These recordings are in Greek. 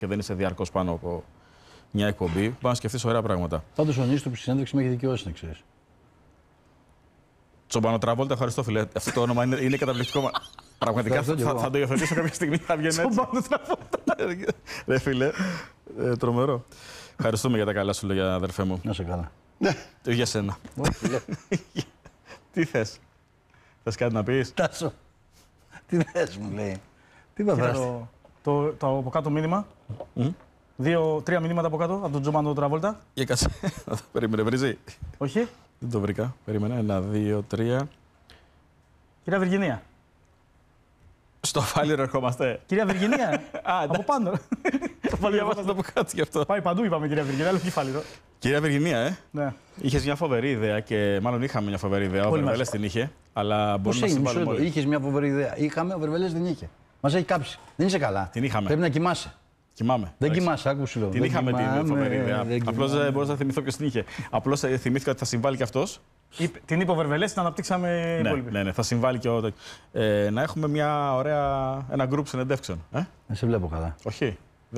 και δεν είσαι διαρκώς πάνω από μια εκπομπή, μπορεί να σκεφτείς ωραία πράγματα. Πάντως ο Νίστροπ στη συνέντευξη με έχει δικαιώσει, να ξέρεις. Τσομπάνο Τραβόλτα, ευχαριστώ φίλε. Αυτό το όνομα είναι καταπληκτικό. Πραγματικά θα το υιοθετήσω κάποια στιγμή, θα βγαίνει έτσι. Τσομπάνο Τραβόλτα. Ρε φίλε, τρομερό. Ευχαριστούμε για τα καλά σου λόγια, αδερφέ μου. Να σε καλά. Για σένα. Τι θες, θες κάτι να πεις? Τάσο, τι θες μου λέει. Τι παθάστε. Το από κάτω μήνυμα. 2-3 μηνύματα από κάτω, από τον Τζομπάνο Τραβόλτα. Για κάτσε, περίμενε, βρίζει. Όχι. Δεν το βρήκα, περίμενε, 1, 2, 3. Κυρία Βυργινία. Στο Φάληρο ερχόμαστε. Κυρία Βυργινία. Από πάνω. Διαβάστε το από κάτω γι' αυτό. Πάει παντού, είπαμε κυρία Βυργινία, αλλά όχι Φάληρο. Κυρία Βυργινία, Ναι. είχες μια φοβερή ιδέα και μάλλον είχαμε μια φοβερή ιδέα. Ο Βερβέλες την είχε, αλλά μπορούμε να συμβάλλουμε όλοι. Είχες μια φοβερή ιδέα. Είχαμε, ο Βερβέλες δεν είχε. Μας έχει κάψει. Δεν είσαι καλά. Την είχαμε. Πρέπει να κοιμάσαι. Κοιμάμαι. Δεν κοιμάσαι, άκου σου λέω. Την είχαμε την φοβερή ιδέα. Απλώς δεν μπορούσα να θυμηθώ ποιος την είχε. Απλώς θυμήθηκα ότι θα συμβάλλει κι αυτός. Την είπε ο Βερβελές, την αναπτύξαμε οι υπόλοιποι. Ναι, θα συμβάλλει και ο. Να έχουμε ένα group συνεντεύξεων. Δεν σε βλέπω καλά. Όχι.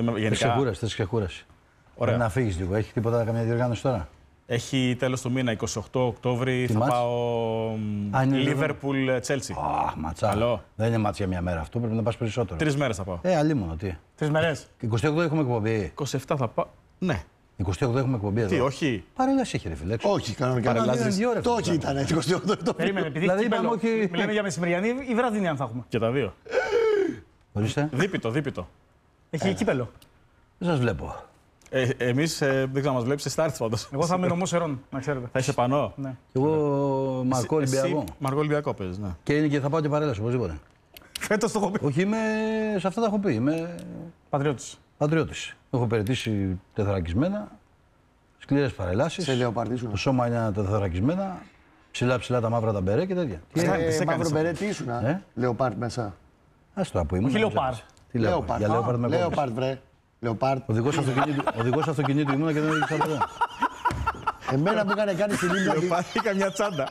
Θες ξεκούραση. Ωραία. Να φύγεις λίγο. Έχει τίποτα καμία διοργάνωση τώρα? Έχει τέλος του μήνα, 28 Οκτώβρη, θα πάω Liverpool Chelsea. Ματσά. Καλό. Δεν είναι μάτς για μια μέρα αυτό, πρέπει να πας περισσότερο. 3 μέρες θα πάω. Αλίμονο, τι. 3 μέρες. 28 έχουμε εκπομπή. 27 θα πάω. Ναι. 28 έχουμε εκπομπή εδώ. Τι, όχι. Παρέλαση έχει ρε φίλε. Όχι, κανονικά. Το όχι ήταν 28. Περίμενε, επειδή Δηλαδή, κύπελλο, είπαμε, όχι. μιλάμε για μεσημεριανή ή βραδινή αν θα έχουμε. Και τα δύο. Ορίστε. Δίπιτο. Έχει κύπελλο. Δεν σας βλέπω. Εμείς δεν ξέρω να μας βλέπεις, θα έρθεις πάντως. Εγώ θα είμαι νομός ερών, να ξέρετε. Θα είσαι πανώ. Ναι. Και εγώ Μαρκό Ολυμπιακό. Μαρκό Ολυμπιακό παίζεις, ναι. Και θα πάω και παρέλαση οπωσδήποτε. Φέτος το έχω πει. Όχι, σε αυτά τα έχω πει. Είμαι Πατριώτης. πατριώτης. Έχω περιτήσει τεθωρακισμένα, σκληρές παρελάσεις. Σε λεοπαρδίσουν. Το σώμα είναι τεθωρακισμένα, ψηλά τα μαύρα τα μπερέ και τέτοια. Μαύρο μπερέ, τι ήσουν, Λεοπάρτ μέσα. Ας το που ήμουν. Όχι Λεοπάρ. Λεοπάρτ. Για Λεοπάρτ με κόβεις. Λεοπάρτ, βρε. Λεοπάρτ. Οδηγός αυτοκινήτου ήμουνα και δεν έδειξα ποτέ. Εμένα μου έκανε κάνει στην ίδια. Υπάρχει καμιά τσάντα.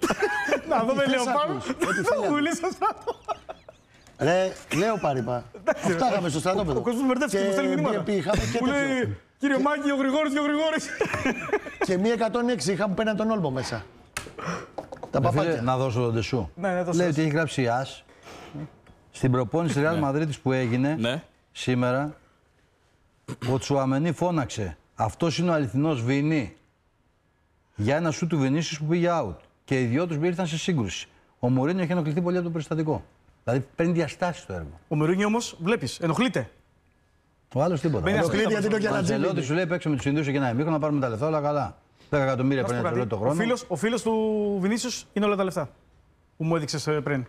Να δούμε Λεοπάρ. θέλαμε. Βουλήσω στρατό. Ρε, Λεοπάρ είπα. Αυτά είχαμε στο στρατόπεδο. Ο κόσμος μπερδεύτηκε, μου στέλνει μηνύματα. Και είχαμε και Μου λέει, κύριε Μάκη, ο Γρηγόρης. Και μία 106 είχαμε πέραν τον Όλμο μέσα. Τα παπάκια. Να δώσω τον τεσού. Ναι, λέει ότι έχει γράψει Άς στην προπόνηση Ρεάλ Μαδρίτης που έγινε σήμερα. Ο Τσουαμενί φώναξε. Αυτός είναι ο αληθινός Βινί. Για ένα σου του Βινίσιους που πήγε out. Και οι δυο τους ήρθαν σε σύγκρουση. Ο Μουρίνιο έχει ενοχληθεί πολύ από το περιστατικό. Δηλαδή παίρνει διαστάσεις το έργο. Ο Μουρίνιο όμως, βλέπεις, ενοχλείται. Ο άλλος τίποτα. Ενοχλείται γιατί είναι και ένα τζίλι. Αντζελότη σου λέει παίξε με τους Ινδούς και ένα ημίχρονο να πάρουμε τα λεφτά όλα καλά. 10 εκατομμύρια παίρνει Αντζελότη το χρόνο. Ο φίλος του Βινίσιους είναι όλα τα λεφτά που μου έδειξες πριν.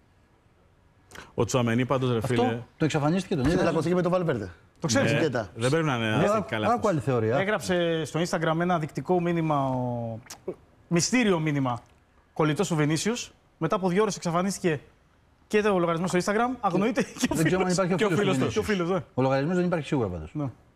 Ο Τσουαμενί πάντως ρε φίλε. Αυτό το εξαφανίστηκε τον Είναι ίδιο. λακωθήκε με το Βαλβέρντε. Το ξέρεις. Δεν πρέπει να είναι καλά. Άκου άλλη θεωρία. Έγραψε στο Instagram ένα δεικτικό μήνυμα, μυστήριο μήνυμα, κολλητός του Βινίσιους. Μετά από 2 ώρες εξαφανίστηκε και το λογαριασμό στο Instagram. Αγνοείται και ο φίλος. Ο λογαριασμός δεν υπάρχει σίγουρα πάντως.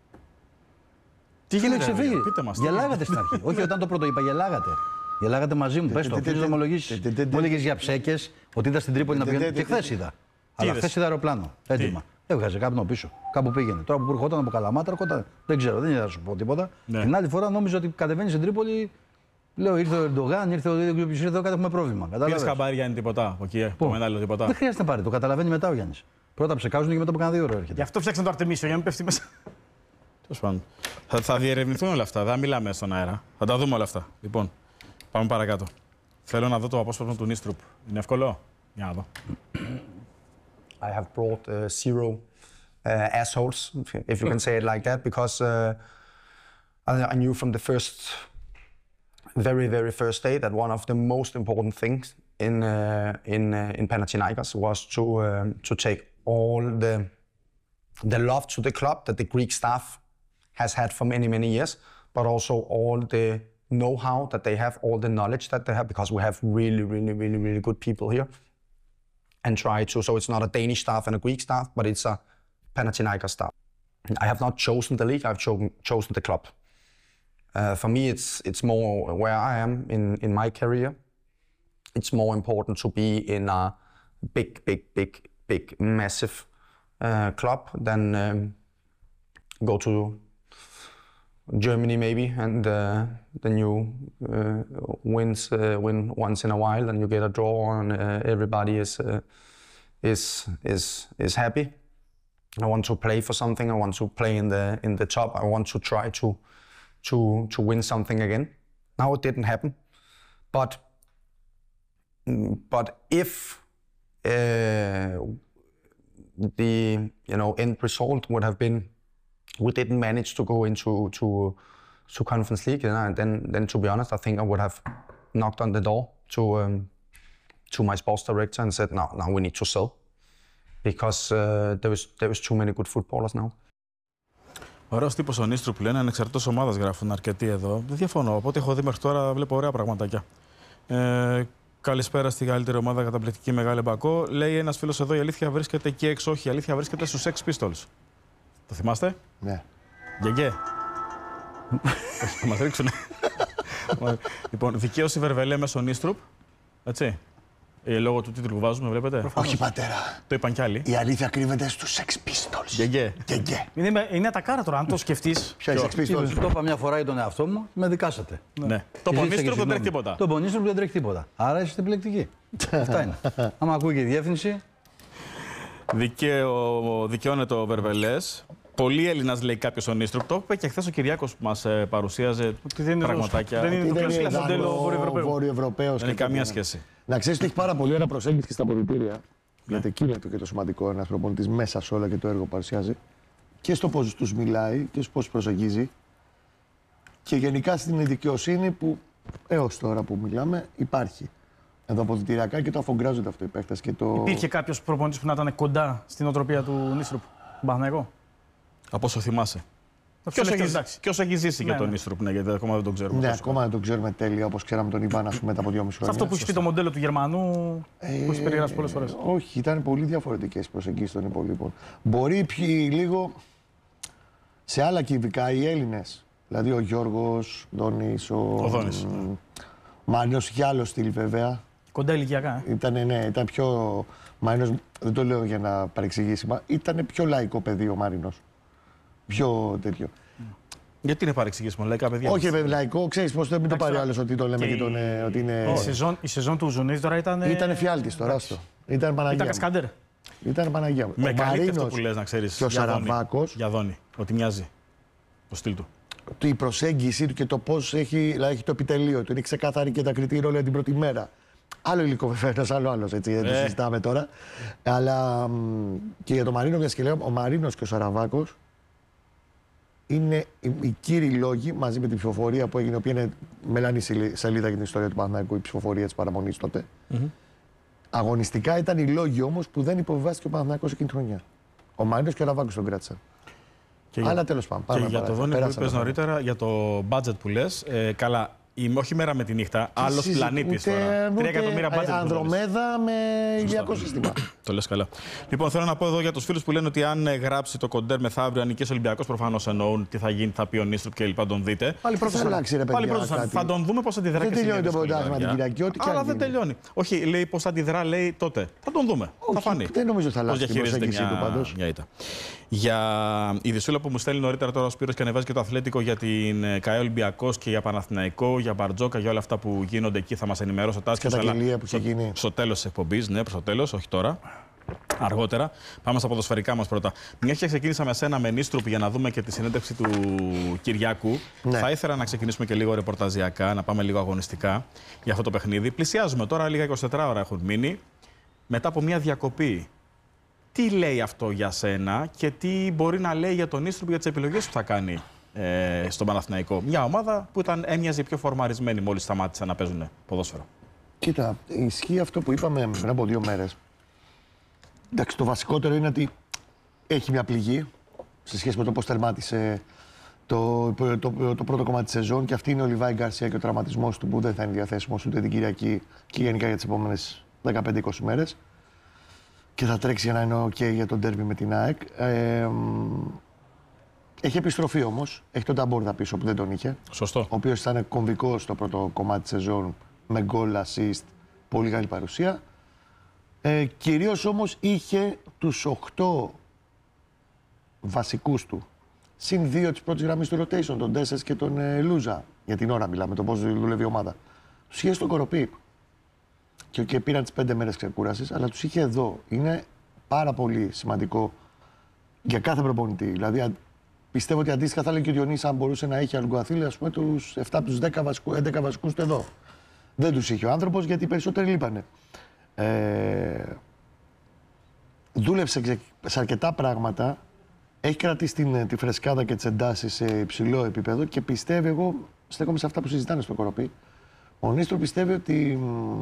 Τι γίνεται, ξεφύγει. πείτε μας. Γελάγατε στην αρχή. Όχι, όταν το πρώτο είπα, γελάγατε. Γελάγατε μαζί μου. Πες το, αφήνεις να ομολογήσεις. Μου έλεγες για ψέκες, ότι είδα στην Τρίπολη να πηγαίνει. Και χθες είδα. Αλλά χθες είδα αεροπλάνο. Έτοιμα. Έβγαζε κάπνο πίσω. Κάπου πήγαινε. Τώρα που ερχόταν από Καλαμάτα, ερχόταν. Δεν ξέρω, δεν είδα να σου πω τίποτα. Την άλλη φορά νόμιζα ότι κατεβαίνει στην Τρίπολη. Λέω ήρθε ο Ερντογάν, ήρθε ο Δίδυο ήρθε εδώ, κάτι έχουμε πρόβλημα. Πήρες χαμπάρι Γιάννη τίποτα από εκεί, από μετάλλιο τίποτα. Δεν χρειάζεται να πάρει, το καταλαβαίνει μετά ο Γιάννης. Πρώτα ψεκάζουν και μετά από κανένα 2 ώρες έρχεται. Γι' αυτό φτιάξαν το Αρτεμίσιο, για να μην πέφτει μέσα. Τέλος πάντων. Θα διερευνηθούν όλα αυτά, δεν μιλάμε στον αέρα. Θα τα δούμε όλα αυτά. Λοιπόν, πάμε παρακάτω. Θέλω να δω το απόσπασμα του Νίστρουπ. Είναι εύκολο? Για να δω. I have brought 0 assholes, if you can say it like that, because I knew from the very first day that one of the most important things in Panathinaikos was to take all the love to the club that the Greek staff has had for many years, but also all the know-how that they have, all the knowledge that they have, because we have really good people here, and try to, so it's not a Danish staff and a Greek staff, but it's a Panathinaikos staff. I have not chosen the league, I've chosen the club. For me, it's more where I am in my career. It's more important to be in a big, massive club go to Germany maybe, and then you win once in a while, and you get a draw, and everybody is happy. I want to play for something. I want to play in the top. I want to try to win something again. Now it didn't happen, but if the end result would have been we didn't manage to go into Conference League, then to be honest, I think I would have knocked on the door to my sports director and said, now we need to sell, because there was too many good footballers now. Ωραίος τύπος ο Νίστρουπ, λένε, ανεξαρτήτως ομάδας γράφουν αρκετοί εδώ. Δεν διαφωνώ. Από ό,τι έχω δει μέχρι τώρα, βλέπω ωραία πραγματάκια. Καλησπέρα στη καλύτερη ομάδα, καταπληκτική Μεγάλη Μπακό. Λέει ένας φίλος εδώ, η αλήθεια βρίσκεται εκεί έξω. Όχι, η αλήθεια βρίσκεται στους Sex Pistols. Το θυμάστε? Ναι. Γεγέ. Θα μας ρίξουνε. Λοιπόν, δικαίωση Βερβελέ μέσω Νίστρουπ. Έτσι. Λόγω του τίτλου που βάζουμε, βλέπετε. Προφανώς. Όχι, πατέρα. Το είπαν κι άλλοι. Η αλήθεια κρύβεται στους Sex Pistols. Γεγέ. Είναι ατακάρα τώρα, αν το σκεφτείς. Ποια Sex Pistols? Το είπα μια φορά για τον εαυτό μου, με δικάσατε. Ναι. Το Νίστρουπ δεν τρέχει τίποτα. Το Νίστρουπ δεν τρέχει τίποτα. Άρα είστε επιλεκτικοί. Αυτά είναι. Άμα ακούει και η διεύθυνση. Δικαιώνεται ο Βερβελές. Πολύ Έλληνας, λέει κάποιος ο Νίστρουπ. Το είπε και χθες ο Κυριάκος που μας παρουσίαζε πραγματάκια. Δεν είναι το κλασικό μοντέλο Βόρειο-Ευρωπαίος. Δεν έχει καμία σχέση. Να ξέρεις ότι έχει πάρα πολύ ωραία προσέγγιση και στα αποδυτήρια. Γιατί εκεί είναι και το σημαντικό, ένας προπονητής μέσα σε όλα και το έργο που παρουσιάζει. Και στο πώς τους μιλάει και στο πώς προσεγγίζει. Και γενικά στην δικαιοσύνη που έως τώρα που μιλάμε υπάρχει. Εδώ αποδυτηριακά και το αφογκράζονται αυτό οι παίκτες. Υπήρχε κάποιος προπονητής που να ήταν κοντά στην οτροπία του Νίστρουπ? Παναθηναϊκό. Από όσο θυμάσαι. Και όσο έχει ζήσει για τον Νίστρουπ, ναι, γιατί ακόμα δεν τον ξέρουμε. Ναι, ακόμα δεν τον ξέρουμε τέλεια, όπως ξέραμε τον Ιβάν, ας πούμε, μετά από 2,5 χρόνια. Αυτό που έχει πει το μοντέλο του Γερμανού, που έχει περιγράψει πολλές φορές. Όχι, ήταν πολύ διαφορετικές οι προσεγγίσεις των υπολείπων. Μπορεί λίγο σε άλλα κυβικά οι Έλληνες. Δηλαδή ο Γιώργος, Δόνης, ο Μάνιος, είχε άλλο στυλ βέβαια. Κοντά ηλικιακά. Ήταν πιο. Μάρινος, δεν το λέω για να παρεξηγήσει, ήταν πιο λαϊκό παιδί ο Μάρινος. Πιο τέτοιο. Γιατί είναι παρεξηγήσιμο, λαϊκά παιδιά? Όχι, λαϊκό, ξέρεις πώς δεν το πάρει ο άλλος ότι το λέμε και τον. Ότι είναι... Η σεζόν του Ζουνίδη τώρα ήταν. Ήταν φιάλτης τώρα, αυτό. Ήταν Παναγία. Ήταν Κασκάντερ. Ήταν Παναγία. Με καλύτερο αυτό που λες, να ξέρεις. Και ο Σαραβάκος. Για Δόνη, ότι μοιάζει το στυλ του. Η προσέγγιση του και το πώς έχει το επιτελείο του. Είναι ξεκάθαρη και τα κριτήρια για την πρώτη μέρα. Άλλο υλικό βέβαια, άλλο, έτσι, δεν το συζητάμε τώρα. Αλλά και για τον Μαρίνο, μια και λέω, ο Μαρίνος και ο Σαραβάκος είναι οι κύριοι λόγοι, μαζί με την ψηφοφορία που έγινε, η οποία είναι μελανή σελίδα για την ιστορία του Παναθηναϊκού, η ψηφοφορία της παραμονής τότε. Αγωνιστικά ήταν οι λόγοι όμως που δεν υποβιβάστηκε ο Παναθηναϊκός εκείνη τη χρονιά. Ο Μαρίνος και ο Σαραβάκος τον κράτησαν. Αλλά τέλος πάντων. Και για το Δόνη που είπες νωρίτερα, για το budget που λες, καλά. Όχι μέρα με τη νύχτα, άλλος πλανήτης τώρα. 3 εκατομμύρια budget. Ανδρομέδα με ηλιακό σύστημα. Το λες καλά. Λοιπόν, θέλω να πω εδώ για τους φίλους που λένε ότι αν γράψει το κοντέρ μεθαύριο, αν νικήσει ο Ολυμπιακός, προφανώς εννοούν τι θα γίνει, θα πει ο Νίστρουπ και λοιπά, τον δείτε. Πάλι πρώτος θα τον δούμε πώς αντιδρά. Δεν τελειώνει το πρωτάθλημα την Κυριακή, ό,τι και αλλά δεν τελειώνει. Όχι, λέει πώς αντιδρά, λέει τότε. Θα τον δούμε. Θα φανεί. Δεν νομίζω θα αλλάξει την προσέγγιση του πάντως. Για η Δυσούλα που μου στέλνει νωρίτερα τώρα ο Σπύρος και ανεβάζει και το Αθλέτικο για την ΚΑΕ Ολυμπιακός και για Παναθηναϊκό, για Μπαρτζόκα, για όλα αυτά που γίνονται εκεί, θα μας ενημερώσει ο Τάσκιος. Καταγγελία που είχε γίνει. Στο τέλος της εκπομπής, ναι, προς το τέλος, όχι τώρα. Αργότερα. Πάμε στα ποδοσφαιρικά μας πρώτα. Μια και ξεκίνησα με σένα με Νίστρουπ για να δούμε και τη συνέντευξη του Κυριάκου. Ναι. Θα ήθελα να ξεκινήσουμε και λίγο ρεπορταζιακά, να πάμε λίγο αγωνιστικά για αυτό το παιχνίδι. Πλησιάζουμε τώρα, λίγα 24 ώρα έχουν μείνει, μετά από μια διακοπή. Τι λέει αυτό για σένα και τι μπορεί να λέει για τον Νίστρουπ για τις επιλογές που θα κάνει στον Παναθηναϊκό? Μια ομάδα που έμοιαζε πιο φορμαρισμένη μόλις σταμάτησε να παίζουν ποδόσφαιρο. Κοίτα, ισχύει αυτό που είπαμε πριν από 2 μέρες. Εντάξει, το βασικότερο είναι ότι έχει μια πληγή σε σχέση με το πώς τερμάτισε το πρώτο κομμάτι της σεζόν και αυτή είναι ο Λιβάη Γκαρσία και ο τραυματισμός του που δεν θα είναι διαθέσιμος ούτε την Κυριακή και γενικά για τις επόμενες 15-20 μέρες. Και θα τρέξει για να είναι OK για τον ντέρμπι με την ΑΕΚ. Έχει επιστροφή όμως. Έχει τον Ταμπόρδα πίσω που δεν τον είχε. Σωστό. Ο οποίος ήταν κομβικός στο πρώτο κομμάτι της σεζόν με γκολ, assist, πολύ καλή παρουσία. Κυρίως όμως είχε τους 8 βασικούς του Συν 2 τη πρώτη γραμμή του rotation, τον Ντέσσερ και τον Λούζα. Για την ώρα μιλάμε, το πώς δουλεύει η ομάδα. Του είχε στον Κοροπή. Και πήραν τις 5 μέρες ξεκούρασης, αλλά τους είχε εδώ. Είναι πάρα πολύ σημαντικό για κάθε προπονητή. Δηλαδή, πιστεύω ότι αντίστοιχα θα λέει και ο Διονύσης, αν μπορούσε να έχει Αλγκουαθίλη, ας πούμε, τους 7 από τους 11 βασικούς του εδώ. Δεν τους είχε ο άνθρωπος, γιατί οι περισσότεροι λείπανε. Δούλεψε σε αρκετά πράγματα. Έχει κρατήσει τη φρεσκάδα και τις εντάσεις σε υψηλό επίπεδο και πιστεύει, εγώ στέκομαι σε αυτά που συζητάνε στο Κοροπή. Ο Νίστρο πιστεύει ότι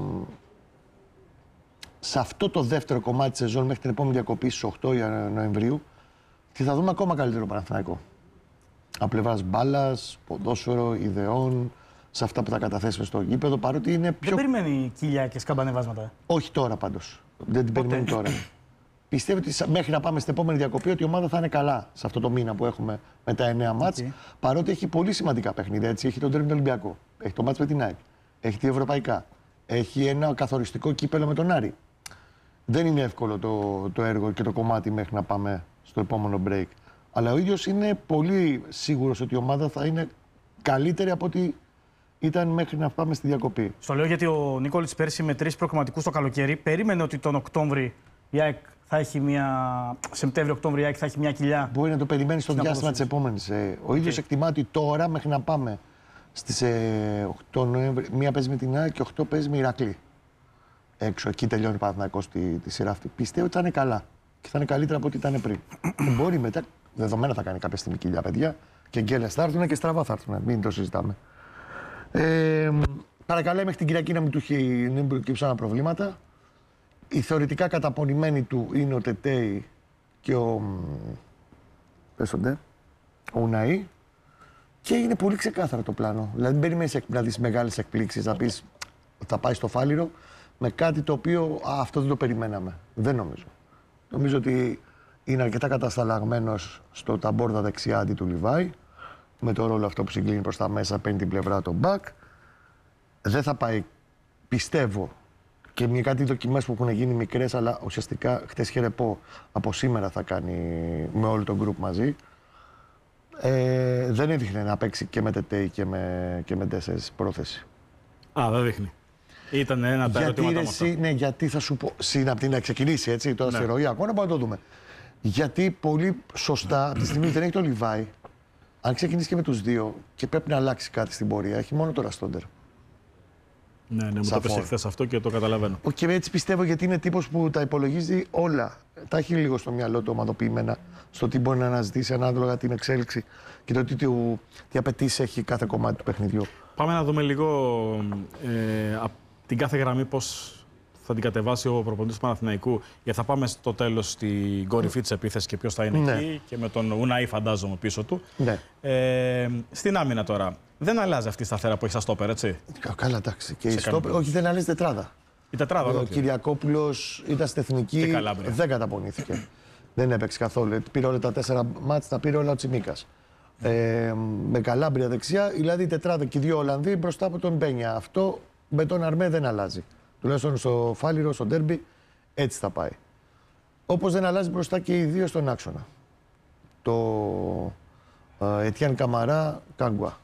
σε αυτό το δεύτερο κομμάτι της σεζόν μέχρι την επόμενη διακοπή στις 8 Νοεμβρίου θα δούμε ακόμα καλύτερο Παναθηναϊκό. Από πλευράς μπάλας, ποδόσφαιρο, ιδεών, σε αυτά που θα καταθέσουμε στο γήπεδο, παρότι είναι πιο... Δεν περιμένει κοιλιά και σκαμπανεβάσματα. Όχι τώρα πάντως. Δεν την περιμένει τώρα. Πιστεύω ότι μέχρι να πάμε στην επόμενη διακοπή ότι η ομάδα θα είναι καλά σε αυτό το μήνα που έχουμε με τα 9 μάτς. Παρότι έχει πολύ σημαντικά παιχνίδια. Έτσι. Έχει τον Ντέρμπι του Ολυμπιακό, έχει το μάτς με την ΑΕΚ, έχει τη Ευρωπαϊκά, έχει ένα καθοριστικό κύπελο με τον Άρη. Δεν είναι εύκολο το έργο και το κομμάτι μέχρι να πάμε στο επόμενο break. Αλλά ο ίδιος είναι πολύ σίγουρος ότι η ομάδα θα είναι καλύτερη από ό,τι ήταν μέχρι να πάμε στη διακοπή. Στο λέω γιατί ο Νίκολιτς πέρσι με 3 προκριματικούς το καλοκαίρι περίμενε ότι τον Οκτώβρη η ΑΕΚ θα έχει Σεπτέμβριο-Οκτώβριο η ΑΕΚ θα έχει μια κοιλιά. Μπορεί να το περιμένει στο διάστημα της επόμενης. Ο ίδιος εκτιμά ότι τώρα μέχρι να πάμε στις 8 Νοέμβρη, μία παίζει με την ΑΕΚ και 8 παίζει με Ηρακλή. Έξω, εκεί τελειώνει ο Παναθηναϊκός τη σειρά αυτή. Πιστεύω ότι θα είναι καλά και θα είναι καλύτερα από ό,τι ήταν πριν. Μπορεί μετά, δεδομένα θα κάνει κάποια στιγμή κοιλιά, παιδιά. Και γκέλες θα έρθουν και στραβά θα έρθουν. Μην το συζητάμε. Παρακαλώ μέχρι την Κυριακή να μην προκύψουν προβλήματα. Η θεωρητικά καταπονημένη του είναι ο Τετέι και ο Ουναή. Και είναι πολύ ξεκάθαρο το πλάνο. Δηλαδή, δεν περιμένεις να δεις μεγάλες εκπλήξεις, να πεις ότι θα πάει στο Φάληρο με κάτι το οποίο αυτό δεν το περιμέναμε. Δεν νομίζω. Νομίζω ότι είναι αρκετά κατασταλαγμένος στο ταμπόρδα δεξιά αντί του Λιβάη, με το ρόλο αυτό που συγκλίνει προς τα μέσα, παίρνει την πλευρά τον μπακ. Δεν θα πάει, πιστεύω, και με κάτι δοκιμές που έχουν γίνει μικρές, αλλά ουσιαστικά χτες είχε ρεπό, από σήμερα θα κάνει με όλο το γκρουπ μαζί. Δεν έδειχνε να παίξει και με Τετέι και με Ντέσσερς πρόθεση. Δεν δείχνει. Ήταν ένα από τα ερωτήματα μου αυτό. Ναι, γιατί θα σου πω, συναπτή να ξεκινήσει έτσι, τώρα στη ροή ακόμα, να το δούμε. Γιατί πολύ σωστά, από τη στιγμή που δεν έχει το Λιβάη, αν ξεκινήσει και με τους δύο και πρέπει να αλλάξει κάτι στην πορεία, έχει μόνο το Ραστόντερ. Ναι, μου το πες χθες αυτό και το καταλαβαίνω. Και έτσι πιστεύω, γιατί είναι τύπος που τα υπολογίζει όλα. Τα έχει λίγο στο μυαλό του ομαδοποιημένα, στο τι μπορεί να αναζητήσει ανάλογα την εξέλιξη και το τι απαιτήσει έχει κάθε κομμάτι του παιχνιδιού. Πάμε να δούμε λίγο την κάθε γραμμή πώς θα την κατεβάσει ο προπονητής του Παναθηναϊκού. Γιατί θα πάμε στο τέλος στην κορυφή της επίθεσης και ποιος θα είναι εκεί. Και με τον Ουναή, φαντάζομαι, πίσω του. Ναι. Στην άμυνα τώρα. Δεν αλλάζει αυτή η σταθέρα που έχει στα στόπερ, έτσι. Καλά, εντάξει. Και η στόπερ, όχι, δεν αλλάζει τετράδα. Η τετράδα, ο Κυριακόπουλος ήταν στην εθνική, δεν καταπονήθηκε. Δεν έπαιξε καθόλου. Πήρε όλα τα 4 μάτς, τα πήρε όλα ο Τσιμίκας. Με Καλάμπρια δεξιά, δηλαδή η τετράδα και οι 2 Ολλανδοί μπροστά από τον Μπένια. Αυτό με τον Αρμέ δεν αλλάζει. Τουλάχιστον στο Φάληρο, στο Ντέρμπι, έτσι θα πάει. Όπως δεν αλλάζει μπροστά και οι 2 στον άξονα. Το Ετιάν Καμαρά, Κάγκουα.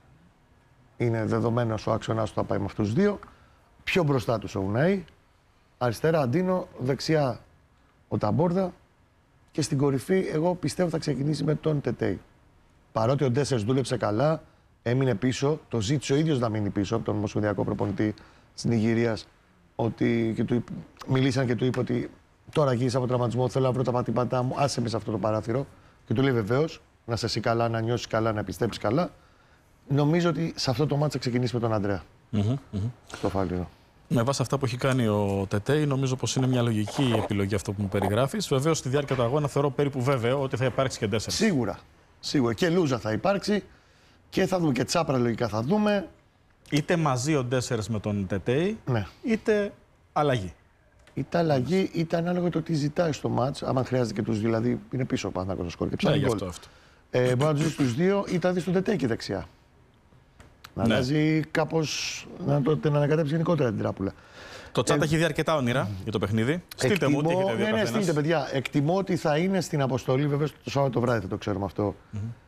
Είναι δεδομένος ο άξονας που θα πάει με αυτούς τους 2. Πιο μπροστά τους ο Ουναή. Αριστερά Αντίνο, δεξιά ο Ταμπόρδα. Και στην κορυφή, εγώ πιστεύω θα ξεκινήσει με τον Τετέι. Παρότι ο Ντέσσερς δούλεψε καλά, έμεινε πίσω, το ζήτησε ο ίδιος να μείνει πίσω από τον ομοσπονδιακό προπονητή της Νιγηρίας. Ότι μιλήσαν και του είπε ότι τώρα γύρισα από τραυματισμό, θέλω να βρω τα πατήματά μου, άσε με σε αυτό το παράθυρο. Και του λέει βεβαίως, να είσαι εσύ καλά, να νιώσεις καλά, να πιστέψεις καλά. Νομίζω ότι σε αυτό το μάτσο θα ξεκινήσει με τον Ανδρέα. Στο Φάληρο. Με βάση αυτά που έχει κάνει ο Τετέι, νομίζω πως είναι μια λογική επιλογή αυτό που μου περιγράφεις. Βεβαίως, στη διάρκεια του αγώνα θεωρώ περίπου βέβαιο ότι θα υπάρξει και Ντέσσερς. Σίγουρα. Και Λούζα θα υπάρξει και θα δούμε και Τσάπρα λογικά θα δούμε. Είτε μαζί ο Ντέσσερς με τον Τετέι, ναι, είτε αλλαγή. Είτε αλλαγή, είτε ανάλογα το τι ζητάει στο μάτς. Άμα χρειάζεται και τους δύο, δηλαδή είναι πίσω ο Παναθηναϊκός στο σκορ και ψάχνει γκολ. Μπορεί να τους δεις τους δύο ή θα δεις τον Τετέι και δεξιά. Να αλλάζει κάπως, να ανακατέψει γενικότερα την τράπουλα. Το chat έχει δει αρκετά όνειρα για το παιχνίδι. Στείλτε μου, τι έχετε δει. Ναι, στείλτε, παιδιά. Εκτιμώ ότι θα είναι στην αποστολή, βέβαια το Σάββατο βράδυ θα το ξέρουμε αυτό.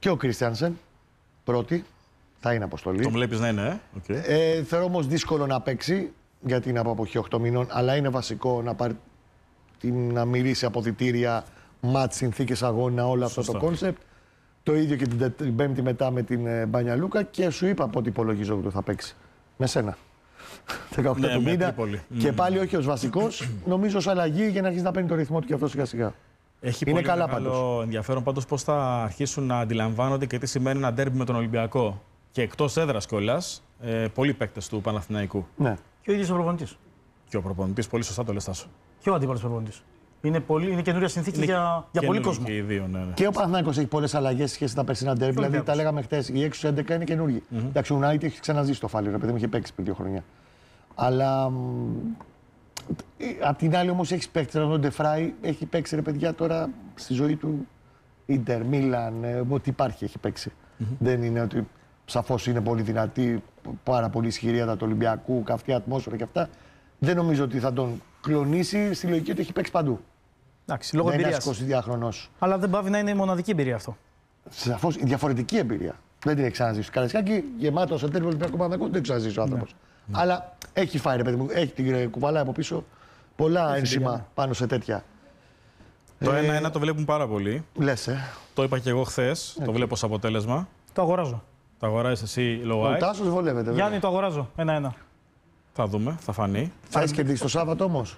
Και ο Κρίστιανσεν, πρώτη, θα είναι αποστολή. Τον βλέπεις να είναι, okay. Θεωρώ όμως δύσκολο να παίξει, γιατί είναι από αποχή 8 μήνων, αλλά είναι βασικό να πάρει να μυρίσει αποδυτήρια, μάτς, συνθήκες αγώνα, όλο αυτό το κόνσεπτ. Το ίδιο και την Πέμπτη μετά με την Μπανιαλούκα και σου είπα πότε υπολογίζω ότι θα παίξει. Με σένα. 18 του μήνα. Και πάλι όχι ως βασικός, νομίζω ως αλλαγή για να αρχίσει να παίρνει το ρυθμό του και αυτό σιγά-σιγά. Έχει είναι πολύ καλά μεγάλο ενδιαφέρον πάντως πώς θα αρχίσουν να αντιλαμβάνονται και τι σημαίνει ένα ντέρμπι με τον Ολυμπιακό. Και εκτός έδρας κιόλας, πολλοί παίκτες του Παναθηναϊκού. Ναι. Και ο ίδιος ο προπονητής. Και ο προπονητής, πολύ σωστά το λες, Τάσο. Και ο αντίπαλος προπονητής. Είναι καινούρια συνθήκη για πολύ κόσμο. Και, οι δύο, ναι. Και ο Παναθηναϊκός έχει πολλές αλλαγές σχέση με τα περσινά ντέρμπι. Δηλαδή τα λέγαμε χτες, οι 6-11 είναι καινούργοι. Εντάξει, ο United έχει ξαναζήσει το φάλιρο, επειδή μου είχε παίξει πριν 2 χρόνια. Αλλά απ' την άλλη όμως έχει παίξει τον Ντεφράι, έχει παίξει ρε παιδιά τώρα στη ζωή του Ίντερ, Μίλαν, ό,τι υπάρχει έχει παίξει. Δεν είναι ότι σαφώς είναι πολύ δυνατή, πάρα πολύ ισχυρή του Ολυμπιακού, καυτή ατμόσφαιρα και αυτά. Δεν νομίζω ότι θα τον κλονίσει στη λογική ότι έχει παίξει παντού. Εντάξει, λόγω εμπειρίας. Είναι 22 χρονός. Αλλά δεν πάβει να είναι η μοναδική εμπειρία αυτό. Σαφώς η διαφορετική εμπειρία. Δεν την έχει ξαναζήσει. Καραϊσκάκη γεμάτο σε τέρμινο Ολυμπιακό Παναθηναϊκό, δεν έχει ξαναζήσει ο άνθρωπος. Αλλά έχει φάει ρε παιδί μου, έχει την κουβαλάει από πίσω πολλά ένσημα πάνω σε τέτοια. Το 1-1 το βλέπουν πάρα πολύ. Λες, Το είπα και εγώ χθες, το βλέπω ως αποτέλεσμα. Το αγοράζω. Το αγοράζεις εσύ, Λοάι. Ο Τάσος βολεύεται. Γιάννη, το αγοράζω. 1-1. Θα δούμε, θα φανεί. Θα έχεις κερδίσει το Σάββατο όμως.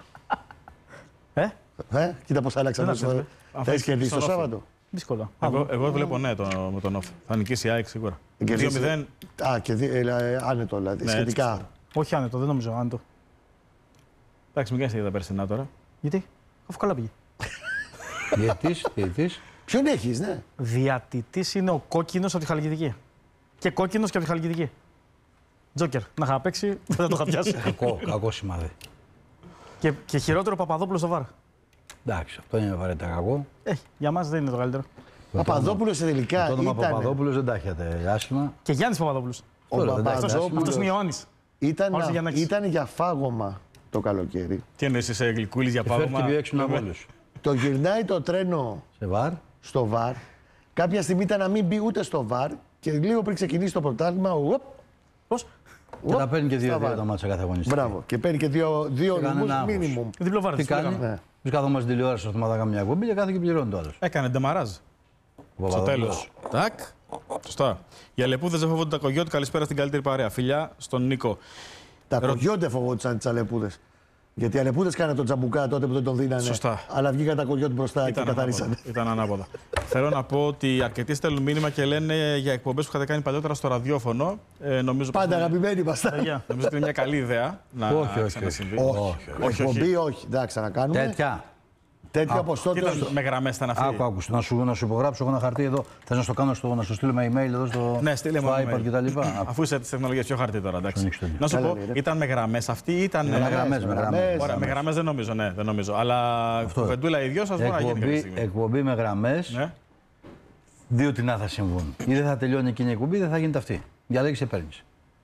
Κοίτα πώς άλλαξαν. Θα έχεις κερδίσει το Σάββατο. Δύσκολα. Εγώ βλέπω ναι με τον Όφ. Θα νικήσει η ΑΕΚ σίγουρα. 2-0. Α, και άνετο δηλαδή. Σχετικά. Όχι άνετο, δεν νομίζω άνετο. Εντάξει, μην κάνεις για τα περσινά τώρα. Γιατί, αφού καλά πήγε. Διαιτητής. Ποιον έχεις, ναι. Διατητής είναι ο κόκκινος από τη Χαλκιδική. Και κόκκινος και από τη Χαλκιδική. Τζόκερ. Να είχα παίξει, δεν θα το είχα πιάσει. Κακό σημάδι. Και χειρότερο Παπαδόπουλο στο βαρ. Εντάξει, αυτό είναι βαρετά κακό. Για μας δεν είναι το καλύτερο. Παπαδόπουλος σε τελικά. Το όνομα Παπαδόπουλος δεν τα έχετε άσχημα. Και Γιάννης Παπαδόπουλος. Αυτός είναι Ιωάννης. Ήταν για φάγωμα το καλοκαίρι. Τι εννοείς, είσαι γλυκούλης για πάγωμα. Φέρθηκε πιο έξυπνα από όλους. Το γυρνάει το τρένο στο βαρ. Κάποια στιγμή ήταν να μην μπει ούτε στο βαρ και λίγο πριν ξεκινήσει το πρωτάθλημα. Πώς? Και τα παίρνει και 2-2 τα μάτσα κάθε αγωνιστική. Μπράβο. Και παίρνει και δύο νούμους μίνιμουμ. Διπλό βάρ. Τι κάνει. Εμείς καθόμαστε τηλεόραση στο να μια εκπομπή και κάθε και πληρώνει το άλλο. Έκανε ντεμαράζ. Στο τέλος. Τάκ. Σωστά. Οι αλεπούδες δεν φοβούνται τα κογιότ. Καλησπέρα στην καλύτερη παρέα. Φιλιά στον Νίκο. Τα κογιότ δεν φοβόντουσαν τις αλεπούδες. Γιατί οι αλεπούδες κάνανε τον τζαμπουκά τότε που δεν τον δίνανε. Σωστά. Αλλά βγήκαν τα κογιότ μπροστά και καθαρίσανε. Ήταν ανάποδα. Θέλω να πω ότι αρκετοί στέλνουν μήνυμα και λένε για εκπομπές που είχατε κάνει παλιότερα στο ραδιόφωνο. Πάντα αγαπημένοι ήμασταν. Νομίζω ότι είναι μια καλή ιδέα να ξανασυμβεί. Όχι. Εκπομπή όχι. Εντάξει, να κάνουμε. Τέτοια όπως τότε. Με γραμμές ήταν αυτή. Άκου, να σου υπογράψω εγώ ένα χαρτί εδώ. Θες να στο κάνω να σου στείλω με email εδώ στο iPad και τα λοιπά. Αφού είσαι τη τεχνολογία, πιο χαρτί τώρα, εντάξει. Να σου πω, ήταν με γραμμές αυτή ή ήταν. Με γραμμές. Με γραμμές δεν νομίζω, ναι, δεν νομίζω. Αλλά κουβεντούλα οι δυο σας μπορεί να γίνει. Εκπομπή με γραμμές. Δύο τι να θα συμβούν. Ή δεν θα τελειώνει εκείνη η εκπομπή, δεν θα γίνεται αυτή. Διαλέγεις και παίρνεις.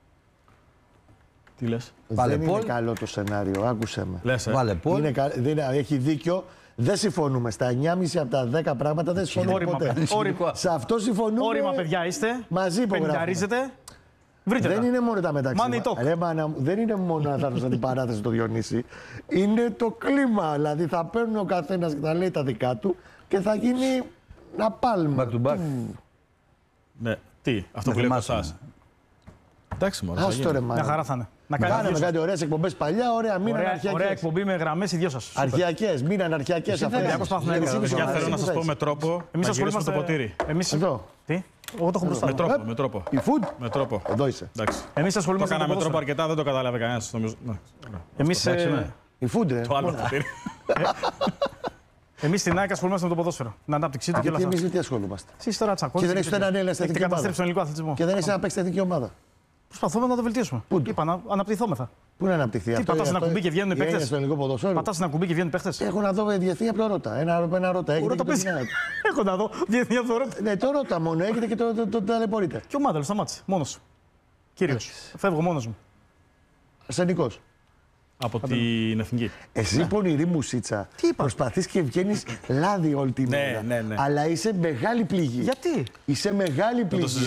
Τι λες? Δεν είναι καλό το σενάριο, άκουσε με. Έχει δίκιο. Δεν συμφωνούμε. Στα 9,5 από τα 10 πράγματα δεν συμφωνούμε ποτέ. Σε αυτό συμφωνούμε. Όρημα, παιδιά, είστε. Μαζί υπογράφουμε. Δεν είναι μόνο τα μεταξύ. Δεν είναι μόνο να θα την παράθεση το Διονύση. Είναι το κλίμα. Δηλαδή θα παίρνει ο καθένας και θα λέει τα δικά του και θα γίνει να πάλμα. Back to back. Ναι, τι, αυτό που λέω εσάς. Εντάξει, μόνο. Μια χαρά θα είναι. Να κάνουμε κάτι ωραίες εκπομπές παλιά, ωραία, μην αναρχιακές. Ωραία εκπομπή με γραμμές οι δυο σας. Αρχιακές, μην αναρχιακές αυτές. Για θέλω να σας πω με τρόπο. Εμείς ασχολούμαστε το ποτήρι. Εδώ. Τι? Εγώ το έχω μπροστά. Με τρόπο. Η food. Με τρόπο. Εδώ είσαι. Εμείς ασχολούμαστε με το κάναμε τρόπο αρκετά, δεν το κατάλαβε κανένας. Εμείς. Η food, ρε. Το άλλο ποτήρι. Εμείς στην ΑΕΚ ασχολούμαστε με το ποδόσφαιρο. Την ανάπτυξή του και όλα αυτά. Εμείς τι ασχολούμαστε. Εσείς τώρα τσακώνεστε. Και δεν έχεις έναν Έλληνα στην εθνική ομάδα. Και δεν έχεις να παίξεις στην εθνική ομάδα. Προσπαθούμε να το βελτιώσουμε. Πού? Είπα να αναπτυχθόμεθα. Πού να αναπτυχθεί αυτό? Πατάς ένα κουμπί και βγαίνουν οι παίκτες. Πατάς ένα κουμπί και βγαίνουν οι παίκτες. Έχω να δω διεθνή από το Ρώτα. Ένα Ρώτα. Έχω να δω διεθνή από το Ρώτα. Ναι, το Ρώτα μόνο έχετε και το ταλαιπωρείτε. Και ομάδα, σταμάτησε. Μόνος σου. Κύριος. Φεύγω μόνος μου. Αρσενικός. από την εθνική. Εσύ, πονηρή Μουσίτσα, προσπαθείς και βγαίνεις λάδι όλη την ώρα. Ναι. Αλλά είσαι μεγάλη πληγή. Γιατί? Είσαι μεγάλη πληγή.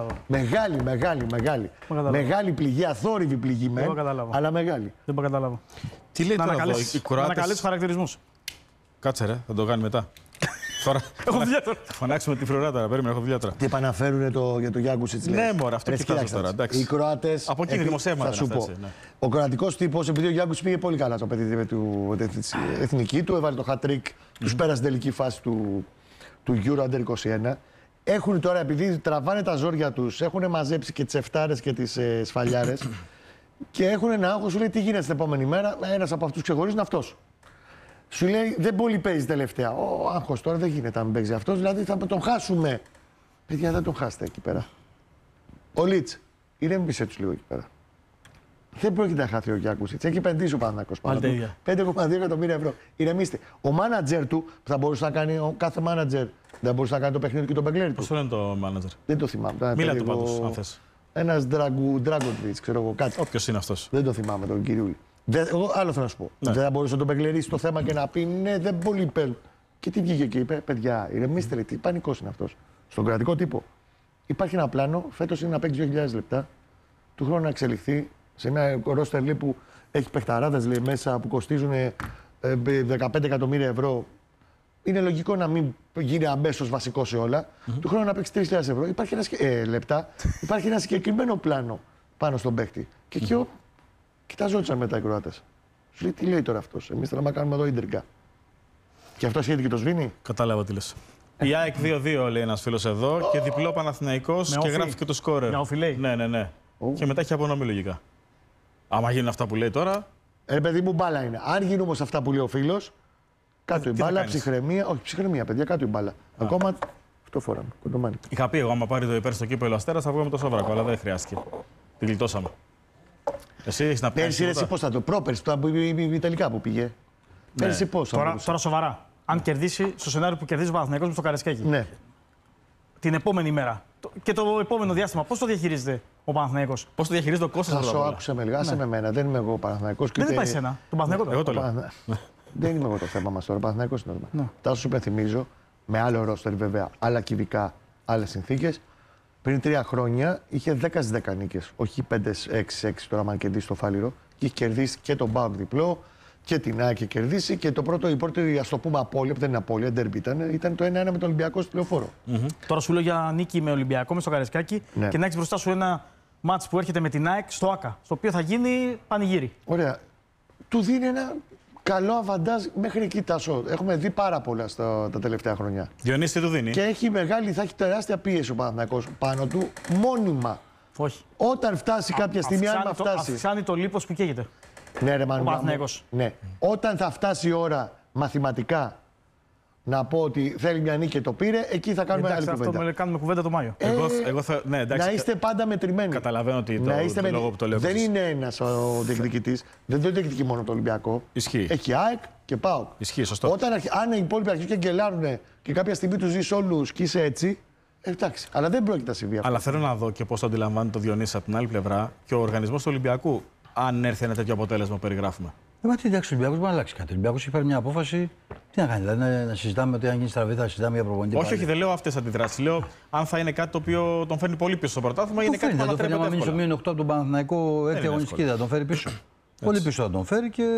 Μεγάλη. Μεγάλη πληγή, αθόρυβη πληγή μεν, αλλά μεγάλη. Δεν μπορώ να καταλάβω. Τι λέει τώρα εδώ, οι Να Κροάτες... ανακαλύψεις χαρακτηρισμούς. Κάτσε ρε, θα το κάνει μετά. Τώρα θα φωνάξουμε τη φρουρά τώρα, περίμενε, έχω δουλειά τώρα. Τι επαναφέρουνε για το Γιάνκουσιτς. Ναι, μωρέ, αυτό κοιτάζω τώρα, εντάξει. Οι Κροάτες. Από εκεί δημοσιεύματα. Θα σου πω. Ο κροατικός τύπος, επειδή ο Γιάνκουσιτς πήγε πολύ καλά το παιδί του εθνική του, έβαλε το hat-trick, τους πέρασε την τελική φάση του Euro Under 21. Έχουν τώρα, επειδή τραβάνε τα ζόρια τους, έχουν μαζέψει και τις εφτάρες και τις σφαλιάρες και έχουν ένα άγχος, σου λέει τι γίνεται την επόμενη μέρα. Ένας από αυτούς ξεχωρίζει είναι αυτός. Σου λέει δεν πολύ παίζει τελευταία. Ο άγχος τώρα δεν γίνεται αν παίζει αυτός, δηλαδή θα τον χάσουμε. Παιδιά, δεν τον χάσετε εκεί πέρα. Ο Λίτς, ηρέμησε τους λίγο εκεί πέρα. Δεν πρόκειται να χάθει ο Γιάνκουσιτς. Έχει επενδύσει ο Παναθηναϊκός πάνω του. 5,2 εκατομμύρια ευρώ. Ηρεμήστε. Ο μάνατζερ του που θα μπορούσε να κάνει, ο κάθε μάνατζερ δεν μπορούσε να κάνει το παιχνίδι και τον Μπεγκλέρι του. Πώς λένε το μάνατζερ? Δεν το θυμάμαι. Μίλα του πάντως, αν θες. Ένας Ντράγκοτβιτς, ξέρω εγώ κάτι. Όποιος είναι αυτός. Δεν το θυμάμαι τον κύριο. Εγώ άλλο θέλω να σου πω. Ναι. Δεν θα μπορούσε να τον μπεγκλερίσει το θέμα και να πει ναι, δεν πολύ παίρνουν. Και τι βγήκε και είπε, παιδιά, ηρεμήστε, τι πανικός είναι αυτός. Στον κρατικό τύπο. Υπάρχει ένα πλάνο, φέτος είναι να παίξει 2.000 λεπτά, του χρόνου να εξελιχθεί σε ένα ρόστερ που έχει παιχταράδες μέσα που κοστίζουν 15 εκατομμύρια ευρώ. Είναι λογικό να μην γίνει αμέσως βασικό σε όλα. Του χρόνου να παίξει 3.000 ευρώ. Υπάρχει λεπτά. Υπάρχει ένα συγκεκριμένο πλάνο πάνω στον παίχτη. Και εκεί κοιτάζονταν μετά οι Κροάτες. Σου λέει τι λέει τώρα αυτός. Εμείς θέλαμε να κάνουμε εδώ ίντριγκα. Και αυτό σχέδιο και το σβήνει. Κατάλαβα τι λες. Η ΑΕΚ 2-2 λέει ένας φίλος εδώ και διπλό Παναθηναϊκός και γράφει και το σκόρερ. Για όφι λέει. Ναι. Και μετά έχει απονομή λογικά. Άμα γίνουν αυτά που λέει τώρα. Παιδί μου, μπάλα είναι. Αν γίνουν όμως αυτά που λέει ο φίλος, κάτω η μπάλα, ψυχραιμία. Όχι, ψυχραιμία, παιδιά, κάτω η μπάλα. Ακόμα αυτό φοράμε. Κοντομάνι. Είχα πει εγώ, άμα πάρει το υπέρ στο κύπελο Αστέρας, θα βγούμε το Σόβρακο, αλλά δεν χρειάστηκε. Τη γλιτώσαμε. Εσύ έχεις να πεις. Πέρσι πώς θα το. Πρόπερσι, τελικά που πήγε. Πέρσι πώς. Τώρα σοβαρά. Αν κερδίσει στο σενάριο που κερδίζει ο Παναθηναϊκός με το Καρεσκάκι. Ναι. Την επόμενη μέρα και το επόμενο διάστημα, πώς το διαχειρίζεται ο Παναθηναϊκός? Πώς το διαχειρίζεται ο Κώστας? Θα σου άκουσα με λιγά, με μένα. Δεν είμαι εγώ ο Παναθηναϊκός. Δεν πάει σένα. Τον Παναθηναϊκό. Εγώ το λέω. Δεν είμαι εγώ το θέμα μας τώρα. Ο Παναθηναϊκός είναι normal. Θα σου υπενθυμίζω, με άλλο ρόστερ βέβαια, άλλα κυβικά, άλλες συνθήκες. Πριν 3 χρόνια είχε 10 στις 10 νίκες. Όχι 5-6-6 τώρα, αν κερδίσει το Φάληρο. Και είχε κερδίσει και τον ΠΑΟΚ διπλό και την ΑΕΚ είχε κερδίσει. Και το πρώτο, η πρώτη, ας το πούμε, απώλεια, που δεν είναι απώλεια, ντέρμπι ήταν το 1-1 με τον Ολυμπιακό στο Λεωφόρο. Τώρα σου λέω για νίκη με Ολυμπιακό, με στο Καρεσκάκι και να έχει μπροστά σου ένα μάτς που έρχεται με την ΑΕΚ στο ΆΚΑ, στο οποίο θα γίνει πανηγύρι. Ωραία. Του δίνει ένα καλό αβαντάζ μέχρι εκεί, Τάσο. Έχουμε δει πάρα πολλά τα τελευταία χρόνια. Διονύση, τι του δίνει? Και θα έχει τεράστια πίεση ο Παναθηναϊκός πάνω του μόνιμα. Όχι. Όταν φτάσει κάποια στιγμή, αν φτάσει. Αυξάνει το λίπος που καίγεται. Ναι, ρε, ο Παναθηναϊκός. Ναι. Όταν θα φτάσει η ώρα μαθηματικά να πω ότι θέλει μια νίκη και το πήρε, εκεί θα κάνουμε άλλη κουβέντα. Αυτό κάνουμε κουβέντα το Μάιο. Ναι, εντάξει, να είστε πάντα μετρημένοι. Καταλαβαίνω ότι το λόγο που το λέω. Δεν είναι ένας ο διεκδικητής. Δεν το διεκδικεί μόνο το Ολυμπιακό. Ισχύει. Έχει ΑΕΚ και ΠΑΟΚ. Ισχύει, σωστό. Αν οι υπόλοιποι αρχίσουν και γκελάρουν και κάποια στιγμή του ζεις όλους και είσαι έτσι. Εντάξει. Αλλά δεν πρόκειται να συμβεί αυτό. Αλλά θέλω να δω και πώς το αντιλαμβάνεται το Διονύση από την άλλη πλευρά και ο οργανισμός του Ολυμπιακού. Αν έρθει ένα τέτοιο αποτέλεσμα που περιγράφουμε. Μα τι, εντάξει, ο Ολυμπιακός μπορεί να αλλάξει κάτι. Ο Ολυμπιακός έχει πάρει μια απόφαση. Τι να κάνει, δηλαδή να συζητάμε ότι αν γίνει στραβή θα συζητάμε για προπονητή. Όχι, δεν λέω αυτές τις αντιδράσεις. Λέω αν θα είναι κάτι το οποίο τον φέρνει πολύ πίσω στο πρωτάθλημα ή είναι κάτι που θα τον φέρει. Αν μείνει στο μείον 8 από τον Παναθηναϊκό, έρθει αγωνιστική, θα τον φέρει πίσω. Πολύ πίσω θα τον φέρει και.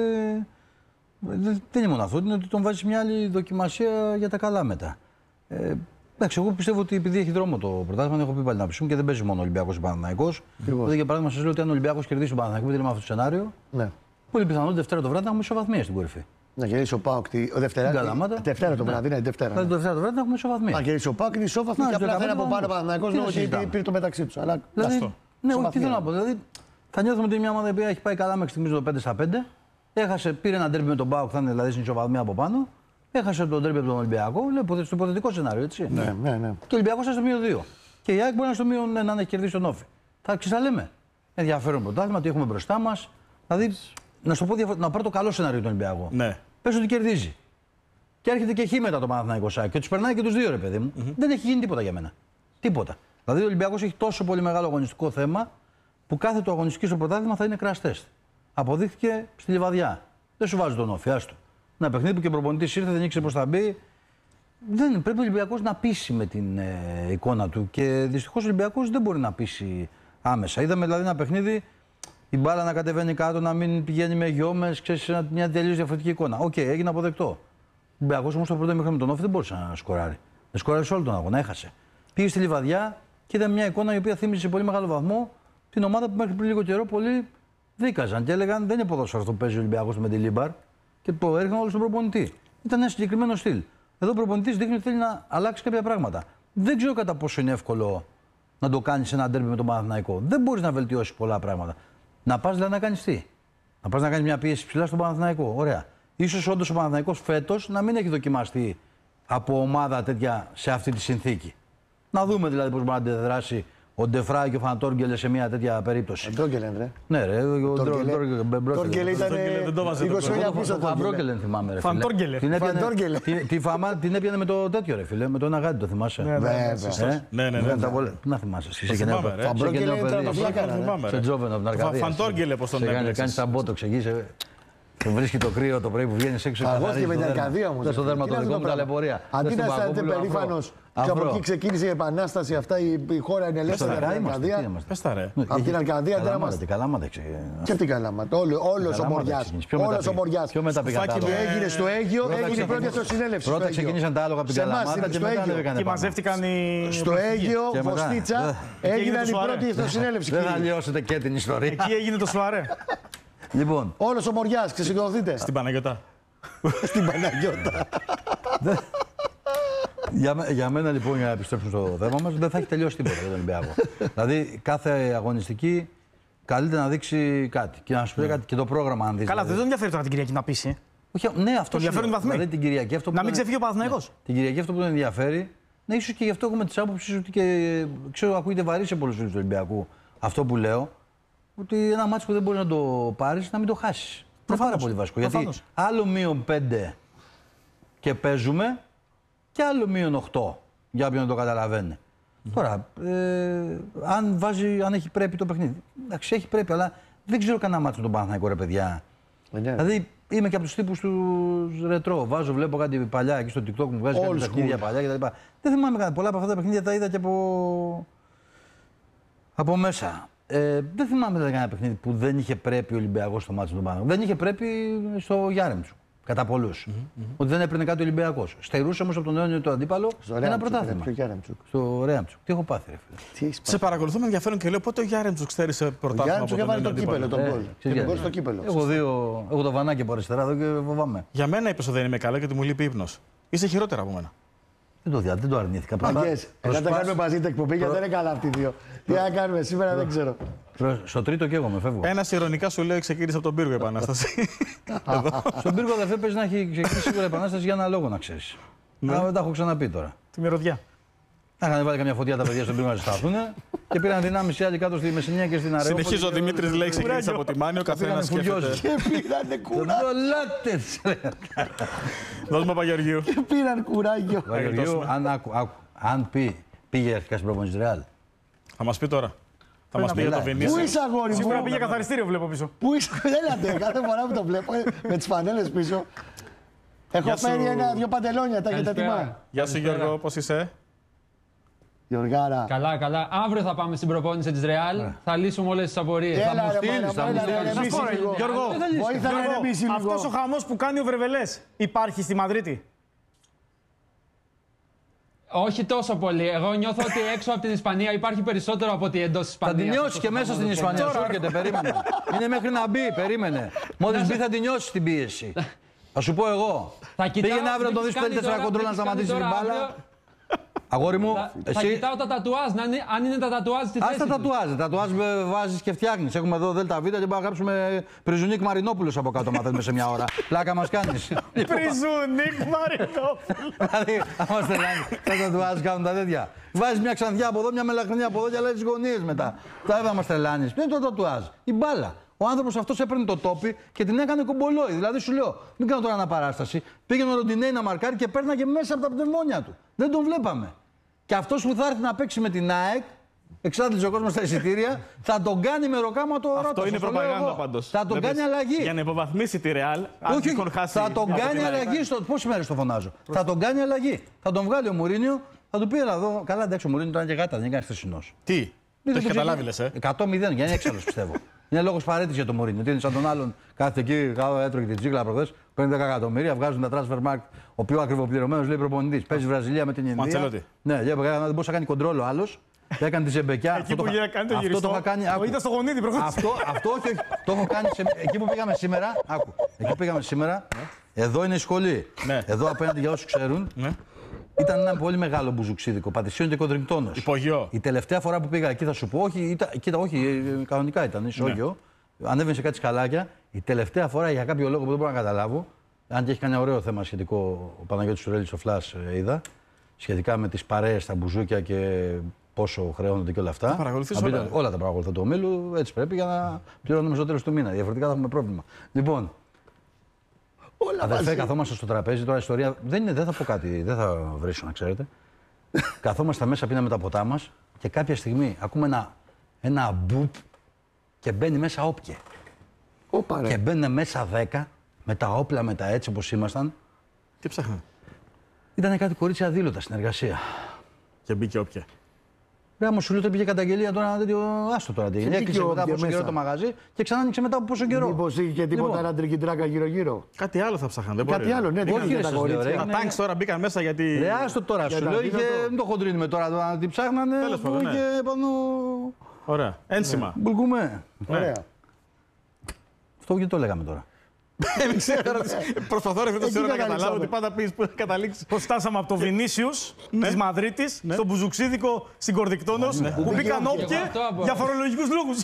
Δεν είναι μόνο αυτό, είναι ότι τον βάζει μια άλλη δοκιμασία για τα καλά μετά. Εντάξει, εγώ πιστεύω ότι επειδή έχει δρόμο το πρωτάθλημα, έχω πει πάλι να ψούμε και δεν παίζει μόνο ο Ολυμπιακός και ο Παναθηναϊκός. Οπότε για παράδειγμα, σας λέω ότι αν ο Ολυμπιακός κερδίσει τον Παναθηναϊκό, που είναι αυτό το σενάριο, πολύ πιθανό Δευτέρα το βράδυ να έχουμε ισοβαθμία στην κορυφή. Να κερδίσει ο ΠΑΟΚ Δευτέρα το βράδυ, είναι Δευτέρα. Το Δευτέρα το βράδυ να έχουμε ισοβαθμία. Αν κερδίσει ο ΠΑΟΚ είναι ισόβαθμο και απλά θα είναι από πάνω ο Παναθηναϊκός λόγω ότι πήρε το μεταξύ του. Ναι, όχι, τι θέλω να πω. Δηλαδή θα νιώθουμε ότι μια ομάδα που έχει πάει καλά μέχρι στιγμής το 5-5. Πήρε ένα ντέρμπι με τον ΠΑΟΚ, θα είναι δηλαδή στην ισοβαθμία από πάνω. Έχασε τον ντέρμπι από τον Ολυμπιακό, λέω στο υποθετικό σενάριο, έτσι. Ναι. Και ο Ολυμπιακός είναι στο μείον 2. Και η ΑΕΚ μπορεί να είναι στο μείον 1 να έχει κερδίσει τον Όφη. Θα ξεσαλέμε. Ενδιαφέρον πρωτάθλημα, τι έχουμε μπροστά μας. Δηλαδή, να σου πω να πάρω το καλό σενάριο του Ολυμπιακού. Ναι. Πες ότι κερδίζει. Και έρχεται και χ μετά το Παναθηναϊκό ΣΑΚ και τους περνάει και τους δύο, ρε παιδί μου. Δεν έχει γίνει τίποτα για μένα. Τίποτα. Δηλαδή, ο Ολυμπιακός έχει τόσο πολύ μεγάλο αγωνιστικό θέμα που κάθε το αγωνιστική στο πρωτάθλημα θα είναι crash test. Αποδείχθηκε στη Λιβαδιά. Δεν σου βάζει τον όφη, άστο. Ένα παιχνίδι που και ο προπονητής ήρθε, δεν ήξερε πώς θα μπει. Πρέπει ο Ολυμπιακός να πείσει με την εικόνα του. Και δυστυχώς ο Ολυμπιακός δεν μπορεί να πείσει άμεσα. Είδαμε δηλαδή ένα παιχνίδι, η μπάλα να κατεβαίνει κάτω, να μην πηγαίνει με γιόμες, ξέρεις, μια τελείως διαφορετική εικόνα. Οκ, έγινε αποδεκτό. Ο Ολυμπιακός όμως το πρώτο μήχρονο με τον όφη δεν μπορούσε να σκοράρει. Δεν σκοράρει σε όλο τον αγώνα, έχασε. Πήγε στη Λιβαδιά και είδαμε μια εικόνα η οποία θύμιζε σε πολύ μεγάλο βαθμό την ομάδα που μέχρι πριν λίγο καιρό πολλοί δίκαζαν και έλεγαν δεν είναι ποδόσφαιρο αυτό που παίζει ο Ολυμπιακός με τη Λίμπαρ και το έριχναν όλο στον προπονητή. Ήταν ένα συγκεκριμένο στυλ. Εδώ ο προπονητής δείχνει ότι θέλει να αλλάξει κάποια πράγματα. Δεν ξέρω κατά πόσο είναι εύκολο να το κάνει σε ένα ντέρμπι με τον Παναθηναϊκό. Δεν μπορεί να βελτιώσει πολλά πράγματα. Να πα δηλαδή να κάνει τι. Να πα να κάνει μια πίεση ψηλά στον Παναθηναϊκό. Ωραία. Ίσως όντως ο Παναθηναϊκός φέτος να μην έχει δοκιμαστεί από ομάδα τέτοια σε αυτή τη συνθήκη. Να δούμε δηλαδή πώς μπορεί να αντιδράσει ο Ντεφρά και ο Φαντόργκελε σε μια τέτοια περίπτωση. Τόργκελεν, ρε. Ναι, ρε. Ο Τόργκελε ήταν 20 χρόνια πίσω. Φαντόργκελεν θυμάμαι, ρε. Φαντόργκελε. Την έπιανε με το τέτοιο, ρε φίλε. Με το ένα γάτι, το θυμάσαι. Ναι. Να θυμάσαι. Φαντόργκελε ήταν το σε Τζόβενο από την Αρκαδία. Φαντόργκελε, πώς τον έπαιρνε. Κάνει τα μπότοξ εκεί. Το βρίσκει το κρύο το πρωί που βγαίνει έξω. Εγώ και με την Αρκαδία όμως. Στο δερματολογικό μου ταλαιπωρία. Αντί να αισθάνεται περήφανος και από εκεί ξεκίνησε η επανάσταση, αυτά η χώρα είναι ελεύθερη από την Αρκαδία. Από την Αρκαδία τώρα είμαστε. Καλάματα και την Καλάματα. Όλος ο Μοριάς. Όλος ο Μοριάς. Ποιο μετά πήγαν τα άλογα. Έγινε στο Αίγιο, έγινε η πρώτη αυτοσυνέλευση. Πρώτα ξεκίνησαν τα άλογα από την Καλαμάτα και μετά ανέβηκαν. Και μαζεύτηκαν οι. Στο Αίγιο, Βοστίτσα, έγιναν η πρώτη αυτοσυνέλευση. Δεν θα λιώσετε και την ιστορία. Εκεί έγινε το σουαρέ. Λοιπόν. Όλος ο Μοριάς, ξεσηκωθείτε. Στην Παναγιώτα. Στην Παναγιώτα. Για μένα λοιπόν, για να επιστρέψουμε στο θέμα μας, δεν θα έχει τελειώσει τίποτα για τον Ολυμπιακό. Δηλαδή κάθε αγωνιστική καλείται να δείξει κάτι. Και να σου πει κάτι και το πρόγραμμα αν δεις. Καλά, δεν τον ενδιαφέρει τώρα την Κυριακή να πείσει. Όχι, ναι, αυτό τον ενδιαφέρουν οι βαθμοί. Δηλαδή, την Κυριακή, αυτό να μην ξεφύγει ο Παναθηναϊκός. Την Κυριακή αυτό που τον ενδιαφέρει, ναι, ίσως και γι' αυτό έχουμε τις άποψεις ότι και ξέρω ακούγεται βαρύ σε πολλούς φίλους του Ολυμπιακού αυτό που λέω. Ότι ένα μάτσο που δεν μπορεί να το πάρεις, να μην το χάσεις. Είναι πάρα πολύ βασικό. Γιατί άλλο -5 και παίζουμε και άλλο -8 για όποιον δεν το καταλαβαίνει. Τώρα, αν έχει πρέπει το παιχνίδι. Εντάξει, έχει πρέπει, αλλά δεν ξέρω κανένα μάτσο με τον Παναθηναϊκό, ρε παιδιά. Δηλαδή είμαι και από τους τύπους του ρετρό. Βλέπω κάτι παλιά εκεί στο TikTok μου βγάζει κάποια παιχνίδια παλιά κτλ. Δεν θυμάμαι πολλά από αυτά τα παιχνίδια, τα είδα και από μέσα. Δεν θυμάμαι δηλαδή κανένα παιχνίδι που δεν είχε πρέπει ο Ολυμπιακός στο μάτσο του Παναθηναϊκού. Δεν είχε πρέπει στο Γιάρεμτσου. Κατά πολλούς. Ότι δεν έπαιρνε κάτι ο Ολυμπιακός. Στερούσε όμως από τον αιώνιο το αντίπαλο ένα πρωτάθλημα. Στο Ρέαμτσουκ. Τι έχω πάθει, ρε φίλε. Σε παρακολουθούμε ενδιαφέρον και λέω πότε ο Γιάρεμτσουκ στέρισε πρωτάθλημα. Ο Γιάρεμτσουκ έβαλε το κύπελο τον γκολ. Το κύπελο. Έχω το βανάκι από αριστερά εδώ και φοβάμαι. Για μένα είπες ότι δεν είμαι καλά και ότι μου λείπει ύπνος. Είσαι χειρότερα από μένα. Δεν το αρνήθηκα. Να τα κάνουμε μαζί την εκπομπή γιατί δεν είναι καλά αυτοί οι δύο. Τι να κάνουμε σήμερα δεν ξέρω. Στο τρίτο και εγώ με φεύγω. Ένας ηρωνικά σου λέει ξεκίνησε από τον πύργο η επανάσταση. Στον πύργο αδερφέ παίζει να έχει ξεκινήσει σίγουρα η επανάσταση για ένα λόγο να ξέρεις. Δεν τα έχω ξαναπεί τώρα. Τη μυρωδιά. Να είχαν βάλει καμιά φωτιά τα παιδιά στον πύργο να ζεσταθούν και πήραν δυνάμεις οι άλλοι κάτω στη Μεσσηνία και στην Αρέοπολη. Συνεχίζω ο Δημήτρης λέει ξεκίνησε από τη Μάνη, ο καθένας σκέφτεται. Και πήρανε κουράγιο. Δώσ' μου Παπαγεωργίου. Και πήραν κουράγιο. Παπαγεωργίου, αν πήγε αρχικά στην προπόνηση Ρεάλ. Θα μας πει τώρα. Θα μας πει για το Βινίσιο. Πού είσαι αγόρι μου. Σίγουρα πήγε καθαριστήριο βλέπω πίσω. Πού είσαι, έλατε, κάθε φορά που το βλέπω με τις φανέλες πίσω. Έχω φέρει δύο παντελόνια, τα έχετε έτοιμα. Γεια σου Γιώργο, πώς είσαι? Γιωργάρα. Καλά, καλά. Αύριο θα πάμε στην προπόνηση της Ρεάλ. Θα λύσουμε όλες τις απορίες. Έλα ρε Γιώργο, βοήθα να ηρεμήσει λίγο. Αυτός ο χαμός που κάνει ο Βρεβελές υπάρχει στη Μαδρίτη? Όχι τόσο πολύ. Εγώ νιώθω ότι έξω από την Ισπανία υπάρχει περισσότερο από ότι εντός της Ισπανίας. Θα την νιώσει και μέσα στην Ισπανία. Σου έρχεται, περίμενε. Είναι μέχρι να μπει, περίμενε. Μόλις μπει θα την νιώσει την πίεση. Θα σου πω εγώ. Πήγαινε αύριο να το δεις 5-4 κοντρόλ να σταματήσει την μπάλα. Αγόρι μου, θα κοιτάω τα τατουάζ, αν είναι τα τατουάζ στη θέση τους. Τα τατουάζ βάζεις και φτιάχνεις. Έχουμε εδώ ΔΒ και μπορούμε να γράψουμε Πριζουνίκ Μαρινόπουλος από κάτω, μαθαίνουμε σε μια ώρα. Πλάκα μας κάνεις. Πριζουνίκ Μαρινόπουλος. Δηλαδή, άμα στελάνεις, τα τατουάζ κάνουν τα τέτοια. Βάζεις μια ξανθιά από εδώ, μια μελαχρινή από εδώ και αλλάζεις γωνίες μετά. Τα έβα μας τρελάνεις. Ποιο είναι το τατουάζ? Η μπάλα. Ο άνθρωπος αυτός έπαιρνε το τόπι και την έκανε κομπολόι. Δηλαδή σου λέω, μην κάνω τώρα αναπαράσταση. Πήγαινε ο Ροντινέι να μαρκάρει και πέρναγε μέσα από τα πνευμόνια του. Δεν τον βλέπαμε. Και αυτός που θα έρθει να παίξει με την ΑΕΚ εξάντλησε ο κόσμος στα εισιτήρια, θα τον κάνει με ροκάματο ο Ρώτας. Αυτό είναι προπαγάνδα πάντως. Θα τον κάνει αλλαγή. Για να υποβαθμίσει τη Ρεάλ, όχι, θα τον κάνει αλλαγή. Πόσες μέρες το φωνάζω. Θα τον κάνει αλλαγή. Θα τον βγάλει ο Μουρίνιο, θα του πει έλα εδώ. Καλά, εντάξει, ο Μουρίνιο ήταν και γάτα, δεν έκανε χθεσινός. Τι, το έχει καταλάβει, λες, 100-0, για να είναι έξαλλος πιστεύω. Είναι λόγος παρέτηση για τον Μουρίνιο. Τι είναι σαν τον άλλον, κάθεται εκεί, έτρωγε την τσίκλα προχθές, παίρνει 10 εκατομμύρια, βγάζουν τα transfer market. Ο πιο ακριβοπληρωμένος λέει προπονητής. Παίζει Βραζιλία με την Ινδία. Μαντσελότη. Ναι, δεν μπορούσε να κάνει κοντρόλ ο άλλος. Έκανε τη ζεμπεκιά. Εκεί που κάνει το γυριστό. Αυτό το είχα κάνει. Το είδα στο γονίδι προχθές. Αυτό όχι. Το έχω κάνει εκεί που πήγαμε σήμερα. Άκου. Εκεί που πήγαμε σήμερα. Εδώ είναι η σχολή. Εδώ απέναντι για όσους ξέρουν. Ήταν ένα πολύ μεγάλο μπουζουξίδικο, Πατησίων και Κοντριγκτόνος. Υπογειό. Η τελευταία φορά που πήγα εκεί θα σου πω, όχι, κανονικά ήταν, ισόγειο. Ανέβαινε σε κάτι σκαλάκια. Η τελευταία φορά για κάποιο λόγο που δεν μπορώ να καταλάβω, αν και έχει κάνει ένα ωραίο θέμα σχετικό ο Παναγιώτης Σουρέλης στο Flash, είδα, σχετικά με τις παρέες, τα μπουζούκια και πόσο χρεώνονται και όλα αυτά. Τα παρακολουθείς όλα. Όλα τα παρακολουθώ του ομίλου, έτσι πρέπει για να πληρώνουμε στο τέλος του μήνα. Διαφορετικά θα έχουμε πρόβλημα. Λοιπόν, αδερφέ, καθόμαστε στο τραπέζι, τώρα η ιστορία δεν θα πω κάτι, δεν θα βρίσω να ξέρετε. Καθόμαστε μέσα, πίναμε τα ποτά μας και κάποια στιγμή ακούμε ένα μπουπ και μπαίνει μέσα όπκε. Και μπαίνουν μέσα 10 με τα όπλα, με τα έτσι όπως ήμασταν. Τι ψάχνανε. Ήταν κάτι κορίτσια αδήλωτα στην εργασία. Και μπήκε όπια. Ρε μου σου λέω ότι πήγε καταγγελία τώρα, άστο τώρα. Έκλεισε μετά από πόσο καιρό το μαγαζί και ξανά άνοιξε μετά από πόσο καιρό. Μήπως είχε και τίποτα ένα τρικιτράκα γύρω-γύρω. Κάτι άλλο θα ψάχναν, δεν μπορεί. Κάτι άλλο, ναι, όχι, τα κορίτσια. Τα τάγκς τώρα μπήκαν μέσα γιατί. Ρε άστο τώρα, σου λέω, δεν το χοντρίνουμε τώρα να την ψάχνανε. Τέλος πάντων, ναι. Και πάνω. Ωραία. Ένσημα. Μπουλκουμέ. Ωραία. Αυτό γιατί το λέγαμε τώρα. Δεν ξέρω. Προσπαθώ ρε φίλε να καταλάβω ότι πάντα πει που καταλήξει. Πώς φτάσαμε από το Βινίσιους της Μαδρίτης στο μπουζουξίδικο στην Κορδικτόνος που μπήκαν όπκε για φορολογικούς λόγους.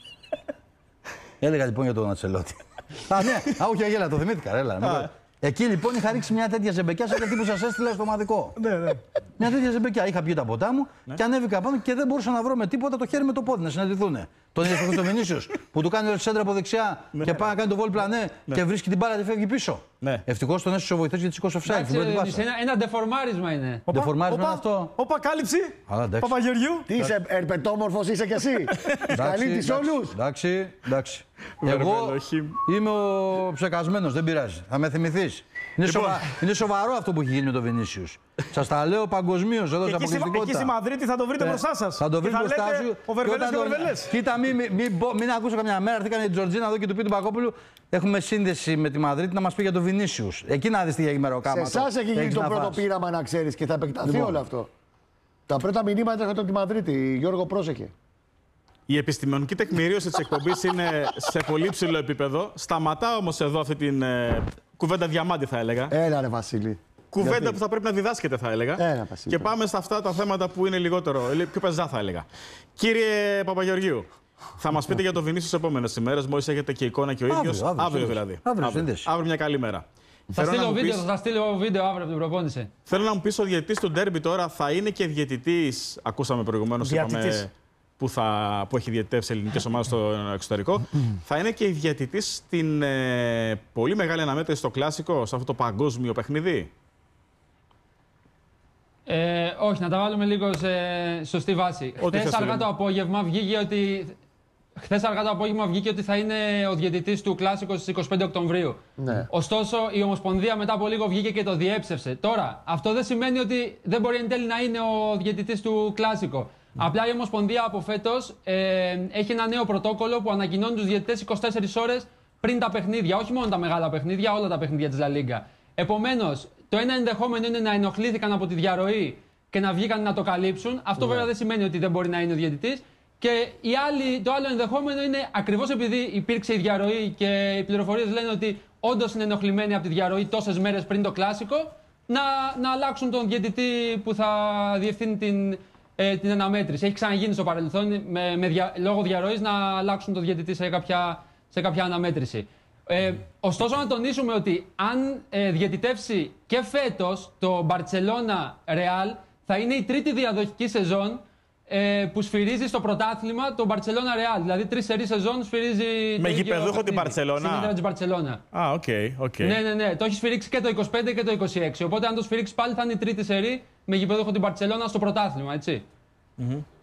Έλεγα λοιπόν για τον Αντσελότη. Ναι, όχι αγέλα, το θυμήθηκα. Έλα. Εκεί λοιπόν είχα ρίξει μια τέτοια ζεμπεκιά σαν αυτή που σας έστειλα στο ομαδικό. Μια τέτοια ζεμπεκιά. Είχα πιει τα ποτά μου και ανέβηκα πάνω και δεν μπορούσα να βρω με τίποτα το χέρι με το πόδι να συναντηθούν. Τον είδε στο Βινίσιος που του κάνει σέντρα από δεξιά και πάει να κάνει το βολ πλανέ και βρίσκει την μπάλα και φεύγει πίσω. Ευτυχώς τον έσωσε ο βοηθός γιατί σηκώσε offside. Ένα ντεφορμάρισμα είναι. Ντεφορμάρισμα είναι αυτό. Όπα, κάλυψη. Παπαγεωργιού. Τι είσαι, ερπετόμορφος είσαι κι εσύ. Καλύπτεις όλους. Εντάξει. Εγώ είμαι ο ψεκασμένος, δεν πειράζει. Θα με θυμηθείς. Είναι σοβαρό αυτό που έχει γίνει με τον Βινίσιους. Σας τα λέω παγκοσμίως εδώ σε αποκλειστικότητα. Εκεί στη Μαδρίτη θα το βρείτε μπροστά σας. Θα το βρείτε μπροστά σου. Ο Βερβελές και ο Βερβελές. Κοίτα, μην ακούσω καμιά μέρα. Έρθηκαν η Τζορτζίνα εδώ και του πει του Πακόπουλου. Έχουμε σύνδεση με τη Μαδρίτη να μας πει για τον Βινίσιους. Εκεί να δεις τι έχει μεροκάματο. Σε εσάς έχει γίνει το πρώτο πείραμα να ξέρεις και θα επεκταθεί όλο αυτό. Τα πρώτα μηνύματα έρχονται από τη Μαδρίτη. Γιώργο, πρόσεχε. Η επιστημονική τεκμηρίωση της εκπομπής είναι σε πολύ ψηλό επίπεδο. Σταματάω όμως εδώ αυτή την κουβέντα διαμάντη, θα έλεγα. Έλα, ρε Βασίλη. Κουβέντα που θα πρέπει να διδάσκεται, θα έλεγα. Και πάμε σε αυτά τα θέματα που είναι λιγότερο, πιο πεζά, θα έλεγα. Κύριε Παπαγεωργίου, θα μας πείτε για το Βινίσιους τις επόμενες ημέρες, μόλις έχετε και εικόνα και ο ίδιος. Αύριο δηλαδή. Αύριο μια καλή μέρα. Θα στείλω βίντεο αύριο από την προπόνηση. Θέλω να μου πεις, ο διαιτητής του ντέρμπι τώρα θα είναι και διαιτητής. Ακούσαμε προηγουμένως που έχει διαιτητεύσει ελληνικές ομάδες στο εξωτερικό. Θα είναι και η διαιτητής στην πολύ μεγάλη αναμέτρηση στο κλασικό, σε αυτό το παγκόσμιο παιχνίδι. Όχι, να τα βάλουμε λίγο σε σωστή βάση. Χθες αργά το απόγευμα βγήκε ότι θα είναι ο διαιτητής του κλασικό στις 25 Οκτωβρίου. Ναι. Ωστόσο, η Ομοσπονδία μετά από λίγο βγήκε και το διέψευσε. Τώρα, αυτό δεν σημαίνει ότι δεν μπορεί εν τέλει να είναι ο διαιτητής του κλασικό. Απλά η Ομοσπονδία από φέτος έχει ένα νέο πρωτόκολλο που ανακοινώνει τους διαιτητές 24 ώρες πριν τα παιχνίδια. Όχι μόνο τα μεγάλα παιχνίδια, όλα τα παιχνίδια της La Liga. Επομένως, το ένα ενδεχόμενο είναι να ενοχλήθηκαν από τη διαρροή και να βγήκαν να το καλύψουν. Αυτό βέβαια δεν σημαίνει ότι δεν μπορεί να είναι ο διαιτητής. Και το άλλο ενδεχόμενο είναι ακριβώς επειδή υπήρξε η διαρροή και οι πληροφορίες λένε ότι όντως είναι ενοχλημένοι από τη διαρροή τόσες μέρες πριν το κλασικό, να αλλάξουν τον διαιτητή που θα διευθύνει την αναμέτρηση. Έχει ξαναγίνει στο παρελθόν λόγω διαρροής να αλλάξουν τον διαιτητή σε κάποια αναμέτρηση. Ωστόσο, να τονίσουμε ότι αν διαιτητεύσει και φέτος το Barcelona Real, θα είναι η τρίτη διαδοχική σεζόν που σφυρίζει στο πρωτάθλημα το Barcelona Real. Δηλαδή, 3 σερί σεζόν σφυρίζει. Με γηπεδούχο την Barcelona. Στην έδρα της Barcelona. Οκ. Ναι. Το έχει σφυρίξει και το 25 και το 26. Οπότε, αν το σφυρίξει πάλι, θα είναι η τρίτη σερί με γηπεδούχο την Barcelona στο πρωτάθλημα, έτσι.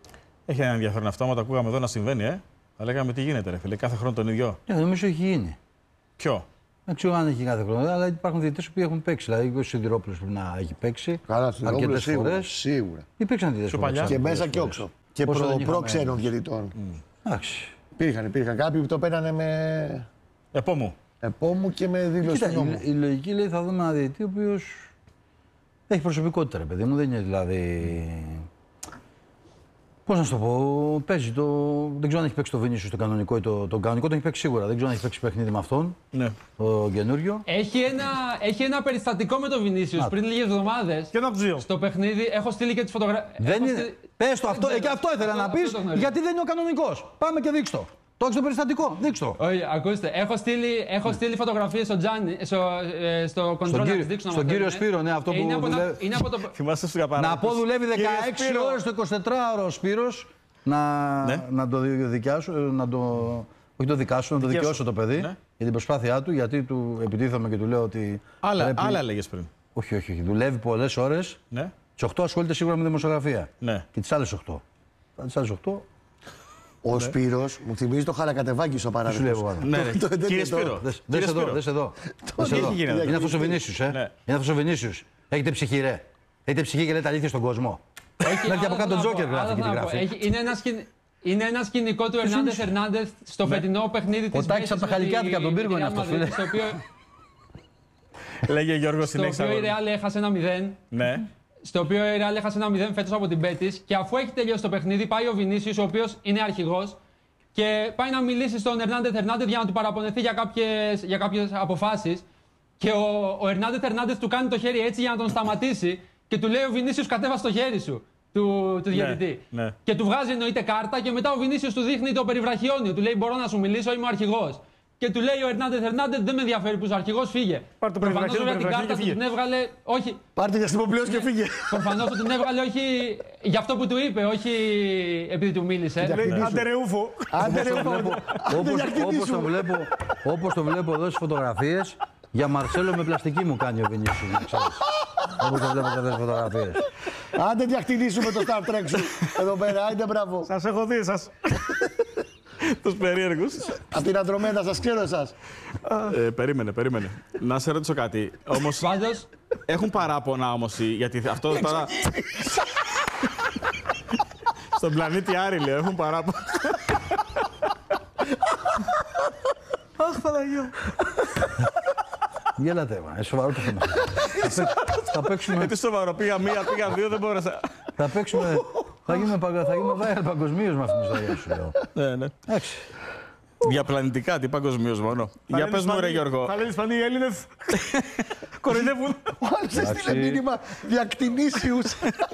Έχει ένα ενδιαφέρον αυτό. Άμα το ακούγαμε εδώ να συμβαίνει, θα λέγαμε τι γίνεται, ρε φίλε. Κάθε χρόνο τον ίδιο. Νομίζω έχει γίνει. Ποιο? Δεν ξέρω αν έχει κάθε χρόνο, αλλά υπάρχουν διαιτητές που έχουν παίξει. Δηλαδή, ο Σιδηρόπουλος πρέπει να έχει παίξει. Αρκετές φορές. Σίγουρα. Υπήρξαν διαιτητές και μέσα και όξο. Και προ-ξένων διαιτητών. Εντάξει. Υπήρχαν κάποιοι που το παίρνανε με. Επόμου και με δήλωση του νόμου. Η λογική λέει θα δούμε ένα διαιτητή ο οποίος έχει προσωπικότητα, ρε παιδί μου. Δεν είναι δηλαδή. Πώς να σου το πω, παίζει το. Δεν ξέρω αν έχει παίξει το Βινίσιους το κανονικό ή το κανονικό, τον έχει παίξει σίγουρα. Δεν ξέρω αν έχει παίξει παιχνίδι με αυτόν. Ναι. Το καινούριο. Έχει ένα περιστατικό με το Βινίσιους πριν λίγες εβδομάδες. Και ένα από τους δύο. Στο παιχνίδι έχω στείλει και τις φωτογραφίες. Δεν είναι. Πες το αυτό, και αυτό ήθελα να πεις, γιατί δεν είναι ο κανονικός. Πάμε και δείξ' το. Το έχεις το περιστατικό, δείξ' το. Όχι, ακούστε, έχω στείλει φωτογραφίες στο Τζάνι, στο control να τις δείξω. Στον κύριο Σπύρο, ναι, αυτό που δουλεύει. Θυμάστε στο καπάρα. Να πω δουλεύει 16 ώρες το 24ωρο ο Σπύρος να το δικιάσω, όχι το δικάσω, να το δικαιώσω το παιδί για την προσπάθειά του, γιατί του επιτίθομαι και του λέω ότι. Άλλα έλεγες πριν. Όχι, δουλεύει πολλές ώρες. Τις 8 ασχολείται σίγουρα με δημοσιογραφία. Και τις άλλες 8. Τις άλλες 8. Ο Σπύρος μου θυμίζει το Χαρακατεβάκι στο παράδειγμα. Κύριε Σπύρο. Δες εδώ. Είναι αυτός ο Βινίσιους, Είναι αυτός ο Βινίσιους. Έχετε ψυχή, ρε. Έχετε ψυχή και λέτε αλήθεια στον κόσμο. Μέχρι από κάτω Τζόκερ γράφει και την γράφει. Είναι ένα σκηνικό του Ερνάντεθ στο φετινό παιχνίδι της. Ο Τάκης από τα Χαλικιάτικα από τον πύργο είναι αυτός, φίλε. Λέγε Γιώργο συνέχεια. Στο οποίο η Ρεάλ έχασε 1-0. Ναι. Στο οποίο η Ρεάλ έχασε 1-0 φέτος από την Μπέτις και αφού έχει τελειώσει το παιχνίδι, πάει ο Βινίσιους, ο οποίος είναι αρχηγός, και πάει να μιλήσει στον Ερνάντεθ για να του παραπονεθεί για κάποιες αποφάσεις. Και ο Ερνάντεθ του κάνει το χέρι έτσι για να τον σταματήσει και του λέει: ο Βινίσιους, κατέβα στο χέρι σου του διαιτητή. Ναι. Και του βγάζει εννοείται κάρτα και μετά ο Βινίσιους του δείχνει το περιβραχιόνιο. Του λέει: μπορώ να σου μιλήσω, είμαι ο αρχηγός. Και του λέει ο Ερνάντεθ, δεν με ενδιαφέρει που είσαι αρχηγός, φύγε. Προφανώς βέβαια την κάρτα του την έβγαλε. Όχι. Πάρτε για στυποπλέον και φύγε. Προφανώς του την έβγαλε όχι για αυτό που του είπε, όχι επειδή του μίλησε. Άντε ρε ούφο. Όπως το βλέπω εδώ στις φωτογραφίες, για Μαρσέλο με πλαστική μου κάνει ο Βινίσιους, να ξέρεις. Όπως το βλέπω εδώ στις φωτογραφίες. Άντε διακτηνίσουμε το Star Trek σου εδώ πέρα, άντε μπράβο. Σας έχω δει, σας. Τους περίεργους. Από την Αντρομέδα σας ξέρω εσάς. Περίμενε. Να σε ρωτήσω κάτι. Όμως έχουν παράπονα όμως, γιατί αυτό τώρα... Στον πλανήτη Άρη, λέω, έχουν παράπονα. Αχ, Παναγιώ. Γέλατε, σοβαρό το θέμα. Θα παίξουμε... Τι σοβαρό, πήγα μία, πήγα δύο, δεν μπόρεσα. Θα παίξουμε... Θα γίνουμε viral παγκοσμίως με αυτήν την ιστορία σου, λέω. Ναι. Εντάξει. Διαπλανητικά, τι παγκοσμίως μόνο. Για πες μου, ρε Γιώργο. Θα λένε Ισπανοί, οι Έλληνες κοροϊδεύουν. Ο άλλος έστειλε μήνυμα διακτηνήσιους.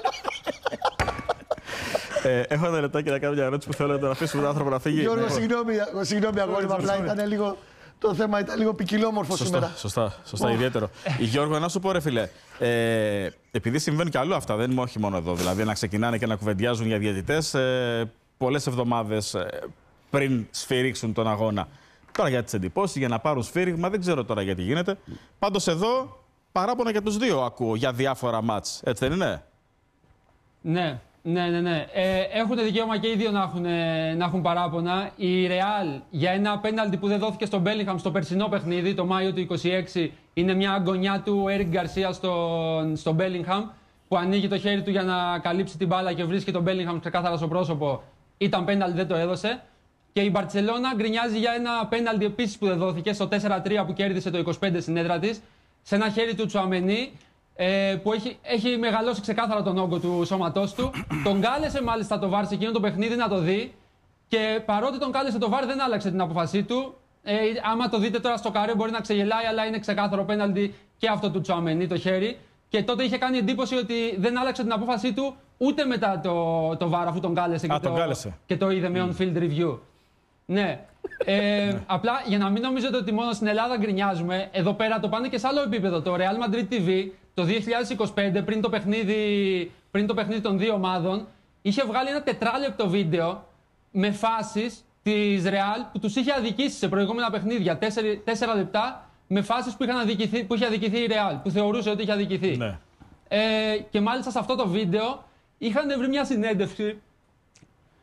Έχω ένα λεπτάκι να κάνω μια ερώτηση που θέλω να τον αφήσουμε τον άνθρωπο να φύγει. Γιώργο, συγγνώμη αγόρι μου, απλά ήταν λίγο... Το θέμα ήταν λίγο ποικιλόμορφο σήμερα. Σωστά, ιδιαίτερο. Γιώργο, να σου πω, ρε φίλε, επειδή συμβαίνουν και αλλού αυτά, δεν είναι όχι μόνο εδώ. Δηλαδή να ξεκινάνε και να κουβεντιάζουν για διαιτητές πολλές εβδομάδες πριν σφυρίξουν τον αγώνα. Τώρα για τις εντυπώσεις, για να πάρουν σφύριγμα, δεν ξέρω τώρα γιατί γίνεται. Πάντως εδώ παράπονα για τους δύο ακούω για διάφορα μάτς. Έτσι δεν είναι? Ναι. Έχουν δικαίωμα και οι δύο να έχουν παράπονα. Η Real για ένα πέναλτι που δεν δόθηκε στον Bellingham στο περσινό παιχνίδι, το Μάιο του 26, είναι μια αγωνιά του Eric Garcia στον Bellingham, που ανοίγει το χέρι του για να καλύψει την μπάλα και βρίσκει τον Bellingham ξεκάθαρα στο πρόσωπο. Ήταν πέναλτι, δεν το έδωσε. Και η Barcelona γκρινιάζει για ένα πέναλτι επίσης που δεν δόθηκε στο 4-3 που κέρδισε το 25 στην έδρα της, σε ένα χέρι του Τσουαμενί, που έχει μεγαλώσει ξεκάθαρα τον όγκο του σώματός του. Τον κάλεσε μάλιστα το VAR σε εκείνο το παιχνίδι να το δει και παρότι τον κάλεσε το VAR δεν άλλαξε την απόφασή του. Άμα το δείτε τώρα στο καρέ μπορεί να ξεγελάει, αλλά είναι ξεκάθαρο πέναλτι και αυτό του Τσουαμενί, το χέρι. Και τότε είχε κάνει εντύπωση ότι δεν άλλαξε την απόφασή του ούτε μετά το VAR, αφού τον κάλεσε και το είδε με on-field review. Ναι. Απλά για να μην νομίζετε ότι μόνο στην Ελλάδα γκρινιάζουμε, εδώ πέρα το πάνε και σε άλλο επίπεδο. Το Real Madrid TV το 2025, πριν το παιχνίδι των δύο ομάδων, είχε βγάλει ένα 4λεπτο βίντεο με φάσεις της Real που τους είχε αδικήσει σε προηγούμενα παιχνίδια. 4 λεπτά με φάσεις που είχε αδικηθεί η Real, που θεωρούσε ότι είχε αδικηθεί. Ναι. Και μάλιστα σε αυτό το βίντεο είχαν βρει μια συνέντευξη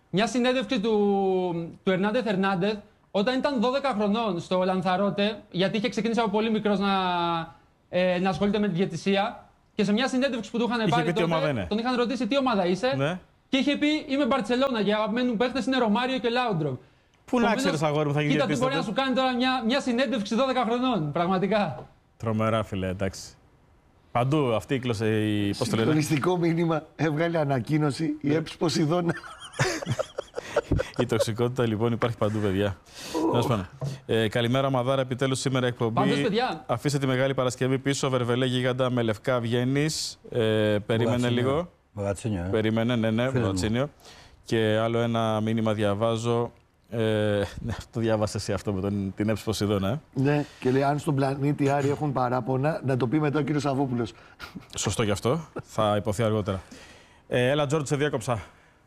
μια συνέντευξη του Ερνάντεθ Ερνάντεθ όταν ήταν 12 χρονών στο Λανθαρότε, γιατί είχε ξεκινήσει από πολύ μικρός να ασχολείται με τη διαιτησία. Και σε μια συνέντευξη που του είχαν πάρει τότε, τον είχαν ρωτήσει τι ομάδα είσαι. Ναι. Και είχε πει: Είμαι Μπαρτσελώνα και αγαπημένοι μου παίχτες είναι Ρωμάριο και Λάουντροπ. Πού να ξέρεις, αγόρι μου, θα γίνει. Κοίτα τι μπορεί να σου κάνει τώρα μια συνέντευξη 12 χρονών, πραγματικά. Τρομερά, φίλε, εντάξει. Παντού αυτή η κλώση. Συγκλονιστικό μήνυμα έβγαλε ανακοίνωση η ΕΠΣ Ποσειδώνα. Η τοξικότητα λοιπόν υπάρχει παντού, παιδιά. Καλημέρα, Μαδάρα. Επιτέλους σήμερα εκπομπή. Πάντως, παιδιά. Αφήστε τη Μεγάλη Παρασκευή πίσω. Βερβελέ γίγαντα με λευκά βγαίνεις. Περίμενε λίγο. Βαγατσίνιο. Περίμενε, ναι, Βαγατσίνιο. Και άλλο ένα μήνυμα διαβάζω. Ναι, το διάβασε εσύ αυτό με την ΕΠΣ Ποσειδώνα. Ναι, και λέει: αν στον πλανήτη Άρη έχουν παράπονα, να το πει μετά ο κύριος Σαββόπουλος. Σωστό γι' αυτό. Θα υποθεί αργότερα. Έλα, Τζόρτζ, σε διάκοψα.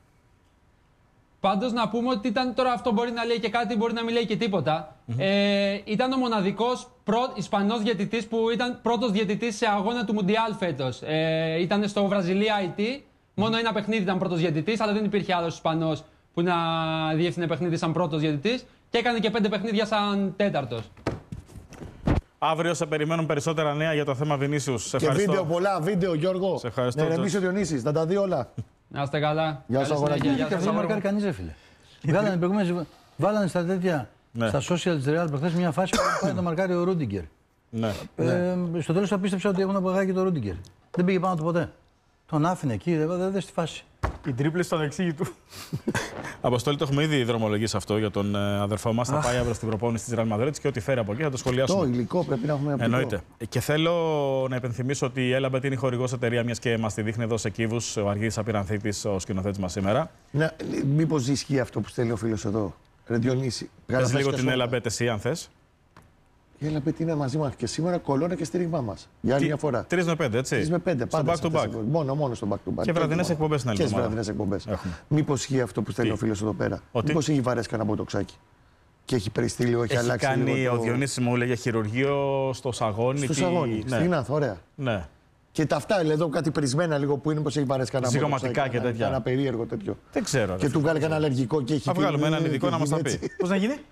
Πάντως να πούμε ότι ήταν τώρα αυτό μπορεί να λέει και κάτι, μπορεί να μην λέει και τίποτα. Ήταν ο μοναδικός Ισπανός διαιτητής που ήταν πρώτος διαιτητής σε αγώνα του Μουντιάλ φέτος. Ήταν στο Βραζιλία IT. Μόνο ένα παιχνίδι ήταν πρώτος διαιτητής, αλλά δεν υπήρχε άλλος Ισπανός που να διεύθυνε παιχνίδι σαν πρώτος διαιτητής. Και έκανε και 5 παιχνίδια σαν τέταρτος. Αύριο σε περιμένουν περισσότερα νέα για το θέμα Βινίσιους. Σε ευχαριστώ. Και βίντεο, πολλά βίντεο, Γιώργο. Σε ευχαριστώ. Ναι, εμείς ο Διονύσης, θα τα δει όλα. Να είστε καλά. Γεια σας, αγοράκι. Και αυτό δεν μαρκάρει κανείς, ρε φίλε. Βάλανε στα τέτοια, στα social της Real προχθές μια φάση που πάει το μαρκάρει ο Ρούντιγκερ. Ναι. Στο τέλος απίστεψα ότι έχουν απογάγει το Ρούντιγκερ. Δεν πήγε πάνω του ποτέ. Τον άφηνε εκεί, δεν στη φάση. Η τρίπλη στον εξήγη του. Αποστόλη, το έχουμε ήδη δρομολογήσει αυτό για τον αδερφό μας. Θα πάει αύριο στην προπόνηση της Real Madrid και ό,τι φέρει από εκεί θα το σχολιάσουμε. Το υλικό πρέπει να έχουμε. Εννοείται. Και θέλω να υπενθυμίσω ότι η Elabet είναι η χορηγός εταιρεία, μιας και μας τη δείχνει εδώ σε Κύβους ο Αργύρης Απειρανθήτης, ο σκηνοθέτης μας σήμερα. Ναι, μήπως ισχύει αυτό που στέλνει ο φίλος εδώ, Ρε Διονύση. Πες λίγο την Elabet εσύ, αν θες. Η Elabet είναι μαζί μας και σήμερα, κολόνα και στήριγμά μας. Για άλλη μια φορά. 3 με 5, έτσι. 3 με 5, πάντα. Στο back to back. Μόνο στο back to back. Και βραδινές εκπομπές είναι και βραδινές εκπομπές. Μήπως ισχύει αυτό που στέλνει ο φίλος εδώ πέρα. Μήπως έχει βαρέσει κανένα μποτοξάκι. Και έχει περιστήλει, έχει αλλάξει. Κάνει ο Διονύσης μου έλεγε χειρουργείο στο Σαγόνι. Στο Σαγόνι, στην Άνθο, ωραία. Ναι. Και τα αυτά εδώ κάτι περισμένα λίγο που είναι, πως έχει βαρέσει κανένα ζυγωματικά και τέτοια. Ένα περίεργο τέτοιο. Δεν ξέρω. Και του βγάλει κανένα αλλεργικό και έχει. Θα βγάλουμε έναν ειδικό να μας τα πει. Πώς να γίνει?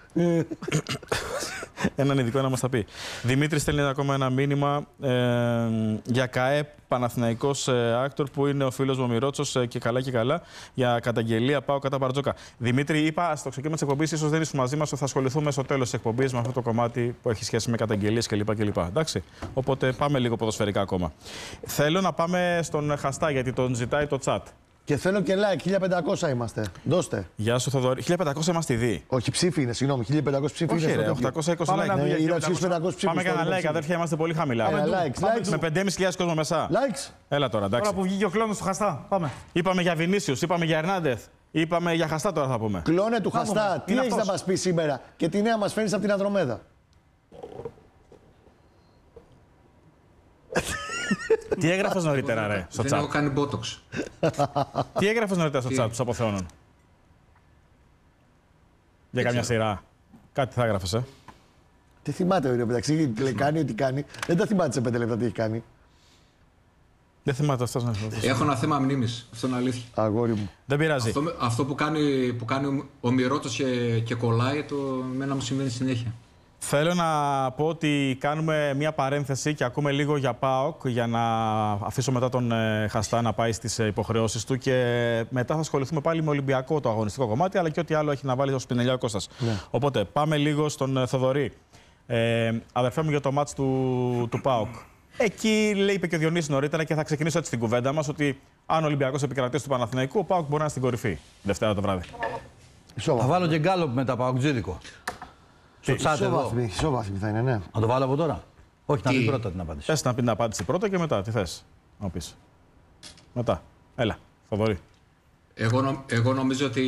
Έναν ειδικό να μας τα πει. Δημήτρη στέλνει ακόμα ένα μήνυμα για ΚΑΕ Παναθηναϊκός Άκτορ που είναι ο φίλος μου Μιρότσος και καλά για καταγγελία πάω κατά Μπαρτζόκα. Δημήτρη, είπα στο ξεκίνημα της εκπομπής, ίσως δεν είσαι μαζί μας, θα ασχοληθούμε στο τέλος της εκπομπής με αυτό το κομμάτι που έχει σχέση με καταγγελίες κλπ. Εντάξει. Οπότε πάμε λίγο ποδοσφαιρικά ακόμα. Θέλω να πάμε στον Χαστά γιατί τον ζητάει το chat. Και θέλω και like, 1500 είμαστε. Δώστε. Γεια σου, Θοδωρή. 1500 είμαστε ήδη. Όχι, ψήφοι είναι, συγγνώμη. 1500 ψήφοι είναι. Όχι, 820 like. Ναι, είδα 1500 ψήφους. Πάμε κανένα like, αδέρφια, είμαστε πολύ χαμηλά. Likes. Με 5.500 κόσμο μέσα. Likes. Έλα τώρα, εντάξει. Τώρα που βγήκε ο κλόνος του Χαστά. Πάμε. Είπαμε για Βινίσιους, είπαμε για Ερνάντεθ. Είπαμε για Χαστά τώρα θα πούμε. Κλώνε του Χαστά, τι έχεις να μας πει σήμερα και τι νέα μας φέρνεις από την Ανδρομέδα. Τι έγραφες νωρίτερα, ρε, στο chat. Δεν έχω κάνει μπότοξ. Τι έγραφες νωρίτερα στο chat τους αποθεώνων. Για καμιά σειρά. Κάτι θα έγραφες, Τι θυμάται, ρε μεταξύ, κάνει ό,τι κάνει. Δεν τα θυμάται σε 5 λεπτά τι έχει κάνει. Δεν θυμάται αυτός να Έχω ένα θέμα μνήμης. Αυτό είναι αλήθεια. Αγόρι μου. Δεν πειράζει. Αυτό που κάνει ο Μιρότος και κολλάει, εμένα μου συμβαίνει συνέχεια. Θέλω να πω ότι κάνουμε μια παρένθεση και ακούμε λίγο για ΠΑΟΚ για να αφήσω μετά τον Χαστά να πάει στις υποχρεώσεις του και μετά θα ασχοληθούμε πάλι με Ολυμπιακό το αγωνιστικό κομμάτι αλλά και ό,τι άλλο έχει να βάλει στο Σπινελιά ο Κώστας. Ναι. Οπότε πάμε λίγο στον Θοδωρή. Αδερφέ μου για το μάτς του ΠΑΟΚ. Εκεί λέει, είπε και ο Διονύσης νωρίτερα και θα ξεκινήσω έτσι την κουβέντα μας ότι αν ο Ολυμπιακός επικρατήσει του Παναθηναϊκού, ο ΠΑΟΚ μπορεί να είναι στην κορυφή Δευτέρα το βράδυ. Θα βάλω και γκάλοπ μετά ΠΑΟΚτζίδικο. Στο chat εδώ. Ισόβαθμη θα είναι, ναι. Να το βάλω από τώρα. Όχι, να πει πρώτα την απάντηση. Θες να πει την απάντηση πρώτα και μετά, τι θες να πεις. Μετά. Έλα, Θοδωρή. Εγώ νομίζω ότι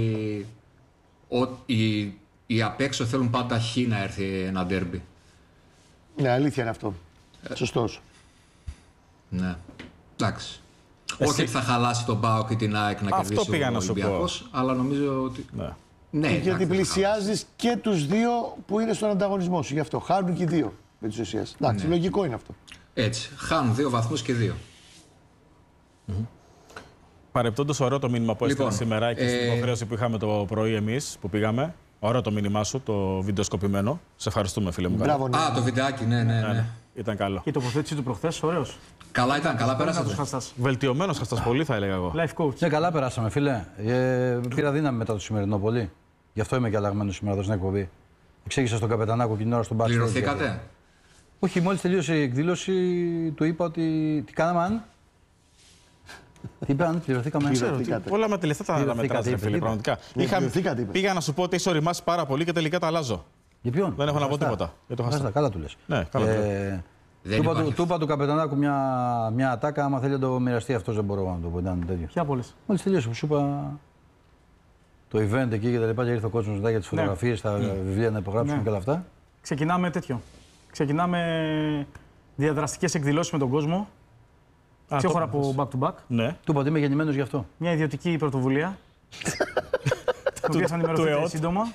οι απ' έξω θέλουν πάντα χ να έρθει ένα ντέρμπι. Ναι, αλήθεια είναι αυτό. Σωστός. Ναι. Εντάξει. Όχι ότι θα χαλάσει τον ΠΑΟΚ ή την ΑΕΚ να κερδίσει ο Ολυμπιακός, αλλά νομίζω ότι... Ναι, γιατί πλησιάζεις και τους δύο που είναι στον ανταγωνισμό σου. Γι' αυτό χάνουν και οι δύο με τις ουσίες. Εντάξει, λογικό είναι αυτό. Έτσι. Χάνουν 2 βαθμούς και 2. Παρεπτόντως, ωραίο το μήνυμα που έστειλε σήμερα και στην υποχρέωση που είχαμε το πρωί εμείς που πήγαμε. Ωραίο το μήνυμά σου, το βιντεοσκοπημένο. Σε ευχαριστούμε, φίλε μου. Μπράβο, ναι. Το βιντεάκι, ναι. Ήταν καλό. Και η τοποθέτηση του προχθές, ωραίος. Καλά ήταν, καλά πέρασε. Βελτιωμένος χαστάς πολύ, θα έλεγα εγώ. Life coach. Ναι, καλά περάσαμε, φίλε. Πήρα δύναμη μετά το σημερινό πολύ. Γι' αυτό είμαι και αλλαγμένος σήμερα εδώ στην εκπομπή. Εξήγησα στον Καπετανάκο την ώρα στον μπάσκετ. Πληρωθήκατε? Όχι, μόλις τελείωσε η εκδήλωση, του είπα ότι. Τι κάναμε, αν. Τι είπαν, πληρωθήκαμε. Όλα με τελευταία τα μετράς, φίλε, πραγματικά. Πήγα να σου πω ότι έχει οριμάσει πάρα πολύ και τελικά τα αλλάζω. Για ποιον? Δεν έχω να πω τίποτα. Καλά του λες. Ναι, καλά του είπα του Καπετανάκου μια ατάκα. Άμα θέλει να το μοιραστεί αυτό, δεν μπορώ να το πω. Ήταν τέτοιο. Ποια από όλες? Μόλις τελείωσε, που σου είπα το event εκεί και τα λοιπά. Και ήρθε ο κόσμος μετά για τις φωτογραφίες, τα βιβλία να υπογράψουμε και όλα αυτά. Ξεκινάμε τέτοιο. Ξεκινάμε διαδραστικές εκδηλώσεις με τον κόσμο. Ξέχωρα από back to back. Ναι. Του είπα ότι είμαι γεννημένος γι' αυτό. Μια ιδιωτική πρωτοβουλία. Την οποία θα ενημερωθείτε σύντομα.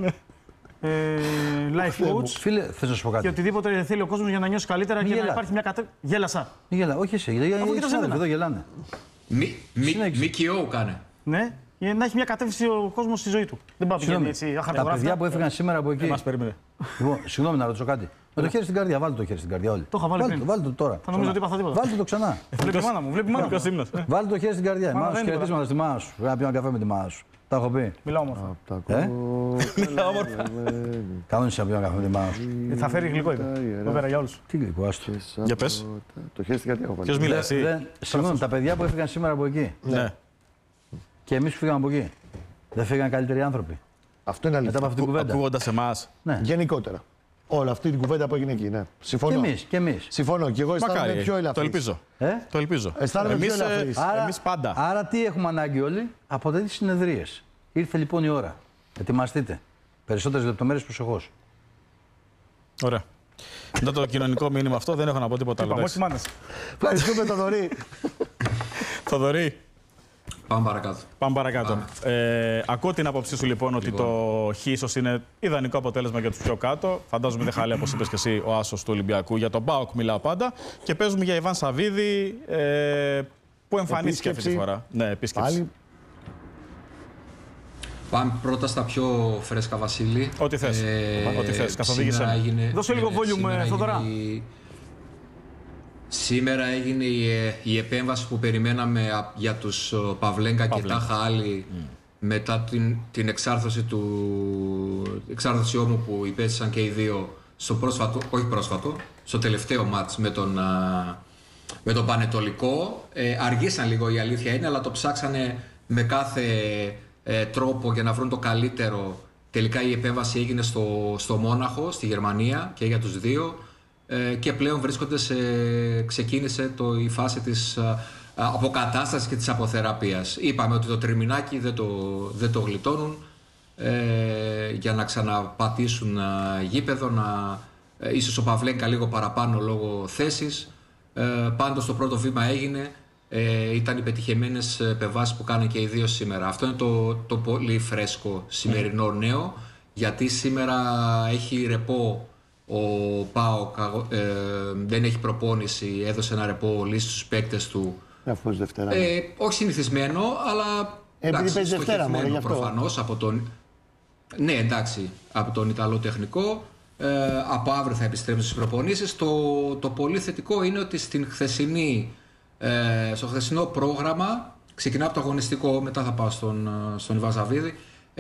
Life coach. Φίλε, θες να σου πω κάτι? Και οτιδήποτε θέλει ο κόσμος για να νιώσει καλύτερα και να υπάρχει μια κατεύθυνση. Γέλασα. Όχι εσύ, γιατί εδώ γελάνε. ΜΚΟ κάνε. Ναι, για να έχει μια κατεύθυνση ο κόσμος στη ζωή του. Δεν πάει να πηγαίνει έτσι αχαρτογράφητα. Τα παιδιά που έφυγαν σήμερα από εκεί. Μας περίμενε. Λοιπόν, συγγνώμη να ρωτήσω κάτι. Με το χέρι στην καρδιά, βάλτε το χέρι στην καρδιά όλοι. Το είχα βάλει πριν. Βάλτε το τώρα. Θα νομίζω ότι είπα τίποτα. Βάλτε το ξανά. Βλέπει η μάνα μου, βλέπει η μάνα μου. Βάλτε το χέρι στην καρδιά. Μάνα σου, χαιρετίσματα στη μάνα σου. Πρέπει να πιω ένα καφέ με τη μάνα σου. Τα έχω πει. Μιλάω όμορφα. Μιλάω όμορφα. Κανόνισε να πιω ένα καφέ με τη μάνα σου. Θα φέρει γλυκό, είπε. Εδώ πέρα για όλους. Τι γλυκό, άστο. Για πες. Το χέρι στην καρδιά. Ποιος μιλάει, εσύ? Συγγνώμη, τα παιδιά που έφυγαν σήμερα από εκεί. Ναι. Και εμείς που φύγαμε από εκεί. Δεν φύγαν καλύτεροι άνθρωποι? Αυτό είναι αλήθεια. Μετά από αυτήν την κουβέντα. Ακούγοντας εμάς. Ναι. Γενικότερα. Όλη αυτή την κουβέντα που έγινε εκεί. Ναι. Συμφωνώ. Και εμείς. Συμφωνώ. Και εγώ αισθάνομαι πιο ελαφρύς. Το ελπίζω. Το ελπίζω. Αισθάνομαι πιο ελαφρύς. Εμείς πάντα. Άρα τι έχουμε ανάγκη όλοι? Από τέτοιες συνεδρίες. Ήρθε λοιπόν η ώρα. Ετοιμαστείτε. Περισσότερες λεπτομέρειες προσεχώς. Ωραία. Μετά το κοινωνικό μήνυμα αυτό δεν έχω να πω τίποτα άλλο. Ευχαριστούμε τον Θοδωρή. Θοδωρή. Πάμε παρακάτω. Ακούω την άποψή σου λοιπόν ότι το Χ ίσως είναι ιδανικό αποτέλεσμα για τους πιο κάτω. Φαντάζομαι δεν χαλάει, όπως είπες και εσύ, ο άσος του Ολυμπιακού. Για τον ΠΑΟΚ μιλάω πάντα. Και παίζουμε για Ιβάν Σαββίδη που εμφανίστηκε αυτή τη φορά. Ναι, επίσκεψη. Πάμε πρώτα στα πιο φρέσκα, Βασίλη. Ό,τι θες. Ό,τι θες. Καθοδήγησε. Δώσε λίγο volume, Θοδωρά. Σήμερα έγινε η επέμβαση που περιμέναμε για τους Παυλέγκα και Τάχα Άλλη μετά την εξάρθρωση όμου που υπέστησαν και οι δύο στο τελευταίο μάτς με τον Πανετολικό. Αργήσαν λίγο, η αλήθεια είναι, αλλά το ψάξανε με κάθε τρόπο για να βρουν το καλύτερο. Τελικά η επέμβαση έγινε στο Μόναχο, στη Γερμανία, και για τους δύο. Και πλέον ξεκίνησε η φάση της αποκατάστασης και της αποθεραπείας. Είπαμε ότι το τριμηνάκι δεν το γλιτώνουν για να ξαναπατήσουν γήπεδο, ίσως ο Παυλέγκα λίγο παραπάνω λόγω θέσης. Πάντως το πρώτο βήμα έγινε, ήταν οι πετυχημένες επεμβάσεις που κάνουν και οι δύο σήμερα. Αυτό είναι το πολύ φρέσκο σημερινό νέο, γιατί σήμερα έχει ρεπό. Ο ΠΑΟΚ δεν έχει προπόνηση, έδωσε ένα ρεπό λύση στους παίκτες του. Δευτέρα. Όχι συνηθισμένο, αλλά επειδή παίζει Δευτέρα μόνο γι' αυτό. Προφανώς από τον... Ναι, εντάξει, από τον Ιταλό τεχνικό. Από αύριο θα επιστρέψει στις προπονήσεις. Το πολύ θετικό είναι ότι στο χθεσινό πρόγραμμα, ξεκινά από το αγωνιστικό, μετά θα πάω στον Ιβάν Σαββίδη,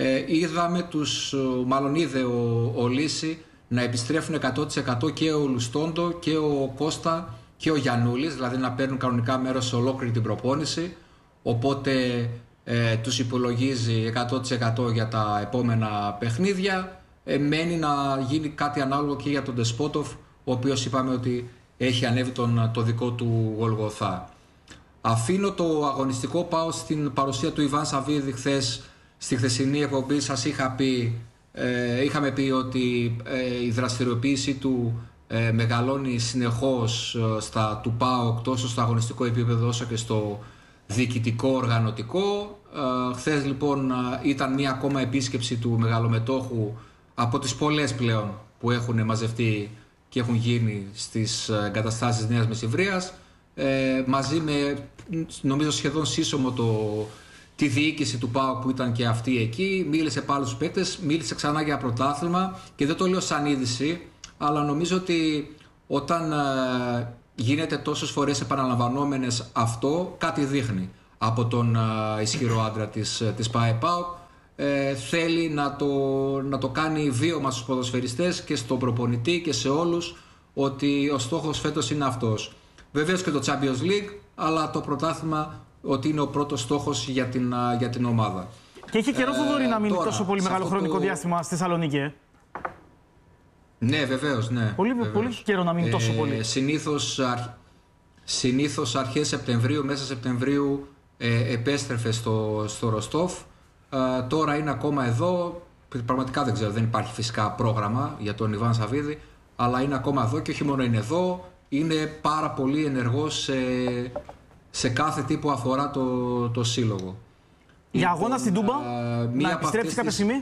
είδε ο Λύση να επιστρέφουν 100% και ο Λουστόντο και ο Κώστα και ο Γιαννούλης, δηλαδή να παίρνουν κανονικά μέρος σε ολόκληρη την προπόνηση, οπότε τους υπολογίζει 100% για τα επόμενα παιχνίδια. Μένει να γίνει κάτι ανάλογο και για τον Ντεσπότοφ, ο οποίος είπαμε ότι έχει ανέβει το δικό του Γολγοθά. Αφήνω το αγωνιστικό, πάω στην παρουσία του Ιβάν Σαββίδη χθες. Στη χθεσινή εκπομπή σας είχαμε πει ότι η δραστηριοποίησή του μεγαλώνει συνεχώς του ΠΑΟΚ, τόσο στο αγωνιστικό επίπεδο όσο και στο διοικητικό οργανωτικό. Χθες λοιπόν ήταν μία ακόμα επίσκεψη του μεγαλομετόχου από τις πολλές πλέον που έχουν μαζευτεί και έχουν γίνει στις εγκαταστάσεις Νέας Μεσσηβρίας. μαζί με, νομίζω, σχεδόν σύσσωμο τη διοίκηση του ΠΑΟΚ που ήταν και αυτή εκεί. Μίλησε πάλι στους παίκτες, μίλησε ξανά για πρωτάθλημα και δεν το λέω σαν είδηση, αλλά νομίζω ότι όταν γίνεται τόσες φορές επαναλαμβανόμενες αυτό, κάτι δείχνει από τον ισχυρό άντρα της ΠΑΕ-ΠΑΟΚ. Θέλει να το κάνει βίωμα στους ποδοσφαιριστές και στον προπονητή και σε όλους ότι ο στόχος φέτος είναι αυτός. Βεβαίως και το Champions League, αλλά το πρωτάθλημα ότι είναι ο πρώτος στόχος για την ομάδα. Και είχε καιρό, Θοδωρή, να μείνει τόσο πολύ μεγάλο χρονικό διάστημα στη Θεσσαλονίκη. Ναι, βεβαίως, ναι. Πολύ καιρό να μείνει τόσο πολύ. Συνήθως αρχές Σεπτεμβρίου, μέσα Σεπτεμβρίου επέστρεφε στο Ροστόφ. Τώρα είναι ακόμα εδώ. Πραγματικά δεν ξέρω, δεν υπάρχει φυσικά πρόγραμμα για τον Ιβάν Σαββίδη, αλλά είναι ακόμα εδώ και όχι μόνο είναι εδώ, είναι πάρα πολύ ενεργός σε κάθε τι που αφορά το σύλλογο. Για αγώνα στην Τούμπα, να επιστρέψει κάποια στιγμή.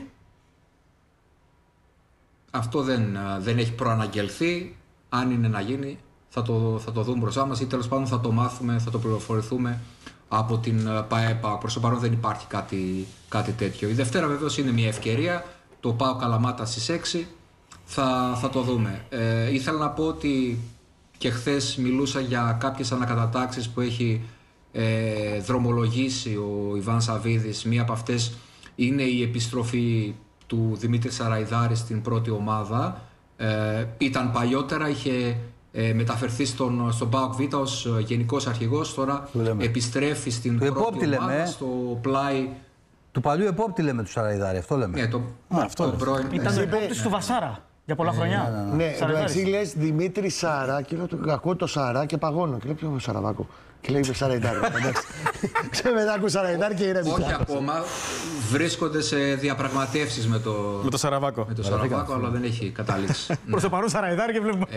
Αυτό δεν έχει προαναγγελθεί. Αν είναι να γίνει, θα το δούμε μπροστά μας ή τέλος πάντων θα το μάθουμε, θα το πληροφορηθούμε από την ΠΑΕ-ΠΑΟΚ. Προς το παρόν δεν υπάρχει κάτι τέτοιο. Η Δευτέρα βεβαίως είναι μια ευκαιρία. Το ΠΑΟΚ Καλαμάτα στις 6. Θα το δούμε. Ήθελα να πω ότι και χθες μιλούσα για κάποιες ανακατατάξεις που έχει δρομολογήσει ο Ιβάν Σαββίδης. Μία από αυτές είναι η επιστροφή του Δημήτρη Σαραϊδάρη στην πρώτη ομάδα. Ήταν παλιότερα, είχε μεταφερθεί στον ΠΑΟΚ Β ως γενικός αρχηγός. Τώρα επιστρέφει στην πρώτη ομάδα, στο πλάι του παλιού επόπτη, λέμε, του Σαραϊδάρη. Αυτό λέμε. Ναι, ήταν ο επόπτης του Βασάρα για πολλά χρόνια. Ναι, εσύ λες Δημήτρη Σάρα και λέω ακούω το Σάρα και παγώνω. Και λέω ποιο Σαραβάκο. Και λέει Σαραϊδάρη. Ξεμετάκου Σαραϊδάρη και είναι όχι ακόμα. Βρίσκονται σε διαπραγματεύσεις με το Σαραβάκο. Με το Σαραβάκο, αλλά δεν έχει καταλήξει. Προς το παρόν Σαραϊδάρη και βλέπουμε.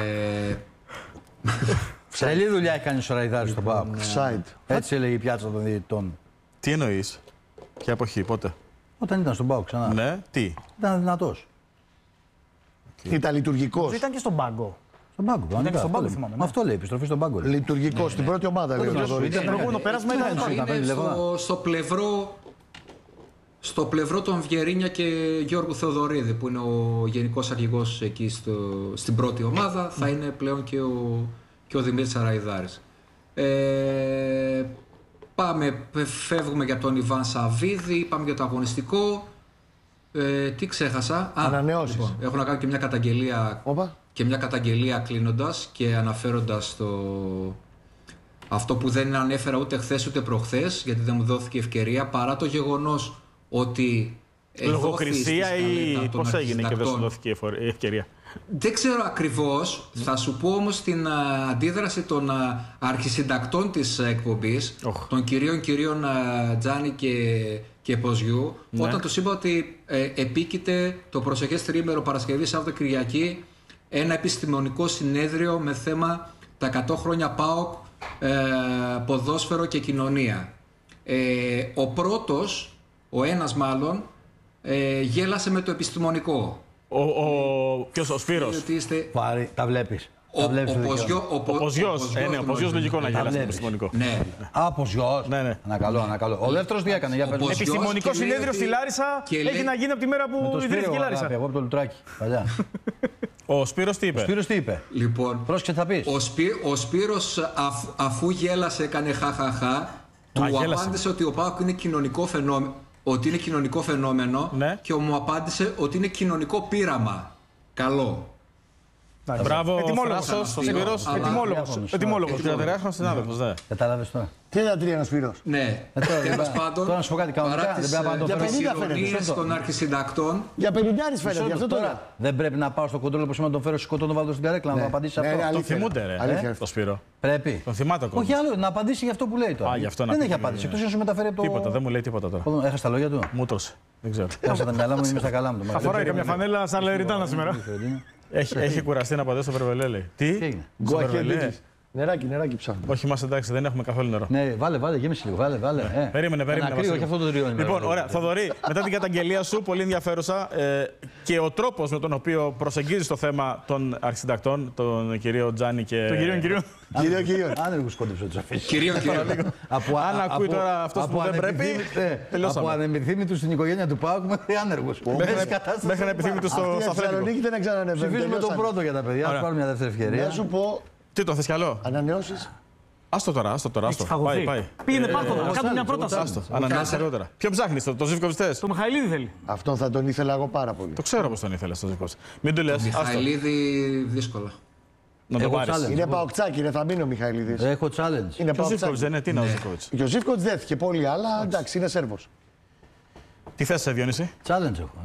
Τρελή δουλειά έχει κάνει ο Σαραϊδάρης στον ΠΑΟΚ. Έτσι έλεγε η πιάτσα των διαιτητών. Τι εννοείς, ποια εποχή, πότε? Όταν ήταν στον ΠΑΟΚ ξανά. Ναι, τι? Ήταν δυνατός. Ήταν λειτουργικός. Ήταν και στον πάγκο. Στον πάγκο. Ήταν και στον πάγκο, θυμάμαι. Αυτό λέει, επιστροφή στον πάγκο. Λειτουργικός, στην πρώτη ομάδα λέει. Το προηγούμενο πέρασμα ήταν στο πλευρό των Βιερίνια και Γιώργου Θεοδωρίδη, που είναι ο γενικός αρχηγός εκεί στην πρώτη ομάδα. Θα είναι πλέον και ο Δημήτρης Σαραϊδάρης. Φεύγουμε για τον Ιβάν Σαββίδη, πάμε για το αγωνιστικό. Τι ξέχασα? Ανανεώσεις. Λοιπόν, έχω να κάνω και μια καταγγελία κλείνοντας και αναφέροντας αυτό που δεν ανέφερα ούτε χθες ούτε προχθές, γιατί δεν μου δόθηκε ευκαιρία, παρά το γεγονός ότι λογοκρισία ή πώς έγινε και δεν σου δόθηκε η ευκαιρία? Δεν ξέρω ακριβώς. Θα σου πω όμως την αντίδραση των αρχισυντακτών της εκπομπής, των κυρίων Τζάνι και Ποζιού, όταν τους είπα ότι επίκειται το προσεχές τριήμερο Παρασκευή Σάββατο Κυριακή ένα επιστημονικό συνέδριο με θέμα τα 100 χρόνια ΠΑΟΚ, ποδόσφαιρο και κοινωνία. Ο πρώτος, ο ένας μάλλον, γέλασε με το επιστημονικό. Ποιος, ο Σπύρος? Πάρη, τα βλέπεις. Ο Ποζιός λογικό να γέλασε με επιστημονικό. Ναι. Α, Ποζιός. Ναι. Ανακαλώ. Ο δεύτερος τι έκανε? Επιστημονικό συνέδριο στη Λάρισα έχει να γίνει από τη μέρα που ιδρύθηκε η Λάρισα. Εγώ από το Λουτράκι. Παλιά. Ο Σπύρος τι είπε? Λοιπόν, πρόσεξε, θα πεις. Ο Σπύρος αφού γέλασε, έκανε χαχαχά, του απάντησε ότι ο ΠΑΟΚ είναι κοινωνικό φαινόμενο. Ότι είναι κοινωνικό φαινόμενο, ναι. Και μου απάντησε ότι είναι κοινωνικό πείραμα. Καλό. Μπράβο, Θράσος, ο Σπύρος. Ετοιμόλογος. Τριανταριάχρονος συνάδελφος, ναι. Κατάλαβες τώρα. Τι ήταν τρία ένας Σπύρος? Ναι. Τέλος πάντων, τώρα να σου πω κάτι κανονικά, δεν πρέπει να παρά τις ηρωνίες των αρχισυντακτών. Για 50 φαίνεται, γι' αυτό τώρα. Δεν πρέπει να πάω στο κοντρόλ όπως να τον φέρω σκοτώ, τον βάλω στην καρέκλα, να απαντήσει αυτό. Τον θυμούνται, ρε, το Σπύρο. Πρέπει. Τον θυμάται ακόμα. Όχι άλλο, να απαντήσει για αυτό που λέει τώρα. Δεν έχει απάντηση, εκτός να σου μεταφέρει από το. Τίποτα, δεν μου λέει τίποτα τώρα. Έχασε τα λόγια του. Μου τρώσε. Δεν ξέρω. Έχασα τα μυαλά μου, είμαι στα καλά μου. Θα φοράει καμιά φανέλα σαν Λεριτάνα σήμερα. Έχει κουραστεί να πατήσει στο Βερβελέ, λέει. Τι? Γκουαχέντικης. Νεράκι ψάχνω. Όχι, μας εντάξει, δεν έχουμε καθόλου νερό. Ναι, βάλε, γέμισε λίγο. Βάλε. Περίμενε. Κρύο, όχι αυτό το τριώνει. Λοιπόν, ωραία. Θοδωρή, μετά την καταγγελία σου, πολύ ενδιαφέρουσα και ο τρόπος με τον οποίο προσεγγίζεις το θέμα των αρχισυντακτών, τον κύριο Τζάνι και. Τον κύριο. Άνεργους κόντεψε τους αφήσεις. Κυρίω. Αν ακούει τώρα αυτός που δεν πρέπει. Από ανεπιθύμητους στην οικογένεια του ΠΑΟΚ μέχρι άνεργους. Μέχρι ανεπιθύμητους στο Αθλητικό. Θεσσαλονίκη δεν ξανανεβαίνει. Ψηφίζουμε τον πρώτο για τα παιδιά. Ας πάρουμε μια δεύτερη ευκαιρία. Να σου πω. Τι το θες κι άλλο. Ανανεώσεις. Άστο τώρα. Πάει. Πήγαινε πάρτο, κάτω μια πρόταση. Άστο. Ανανεώσεις αργότερα. Ποιο ψάχνεις, το Ζίβκοβιτς θες? Το Μιχαηλίδη θέλει. Αυτόν θα τον ήθελα εγώ πάρα πολύ. Το ξέρω πως τον ήθελες το Ζίβκοβιτς. Μην του λες. Μιχαηλίδη δύσκολα. Να το πάρεις. Είναι Παοκτσάκι, θα μείνει ο Μιχαηλίδης. Έχω challenge. Είναι Και ο Ζίβκοβιτς Παοκτσάκι. δεν είναι, τι είναι ο Ζίβκοβιτς. Και ο Ζίβκοβιτς δέθηκε πολύ, αλλά εντάξει, είναι Σέρβος. Τι θες, Διονύση? Challenge έχω.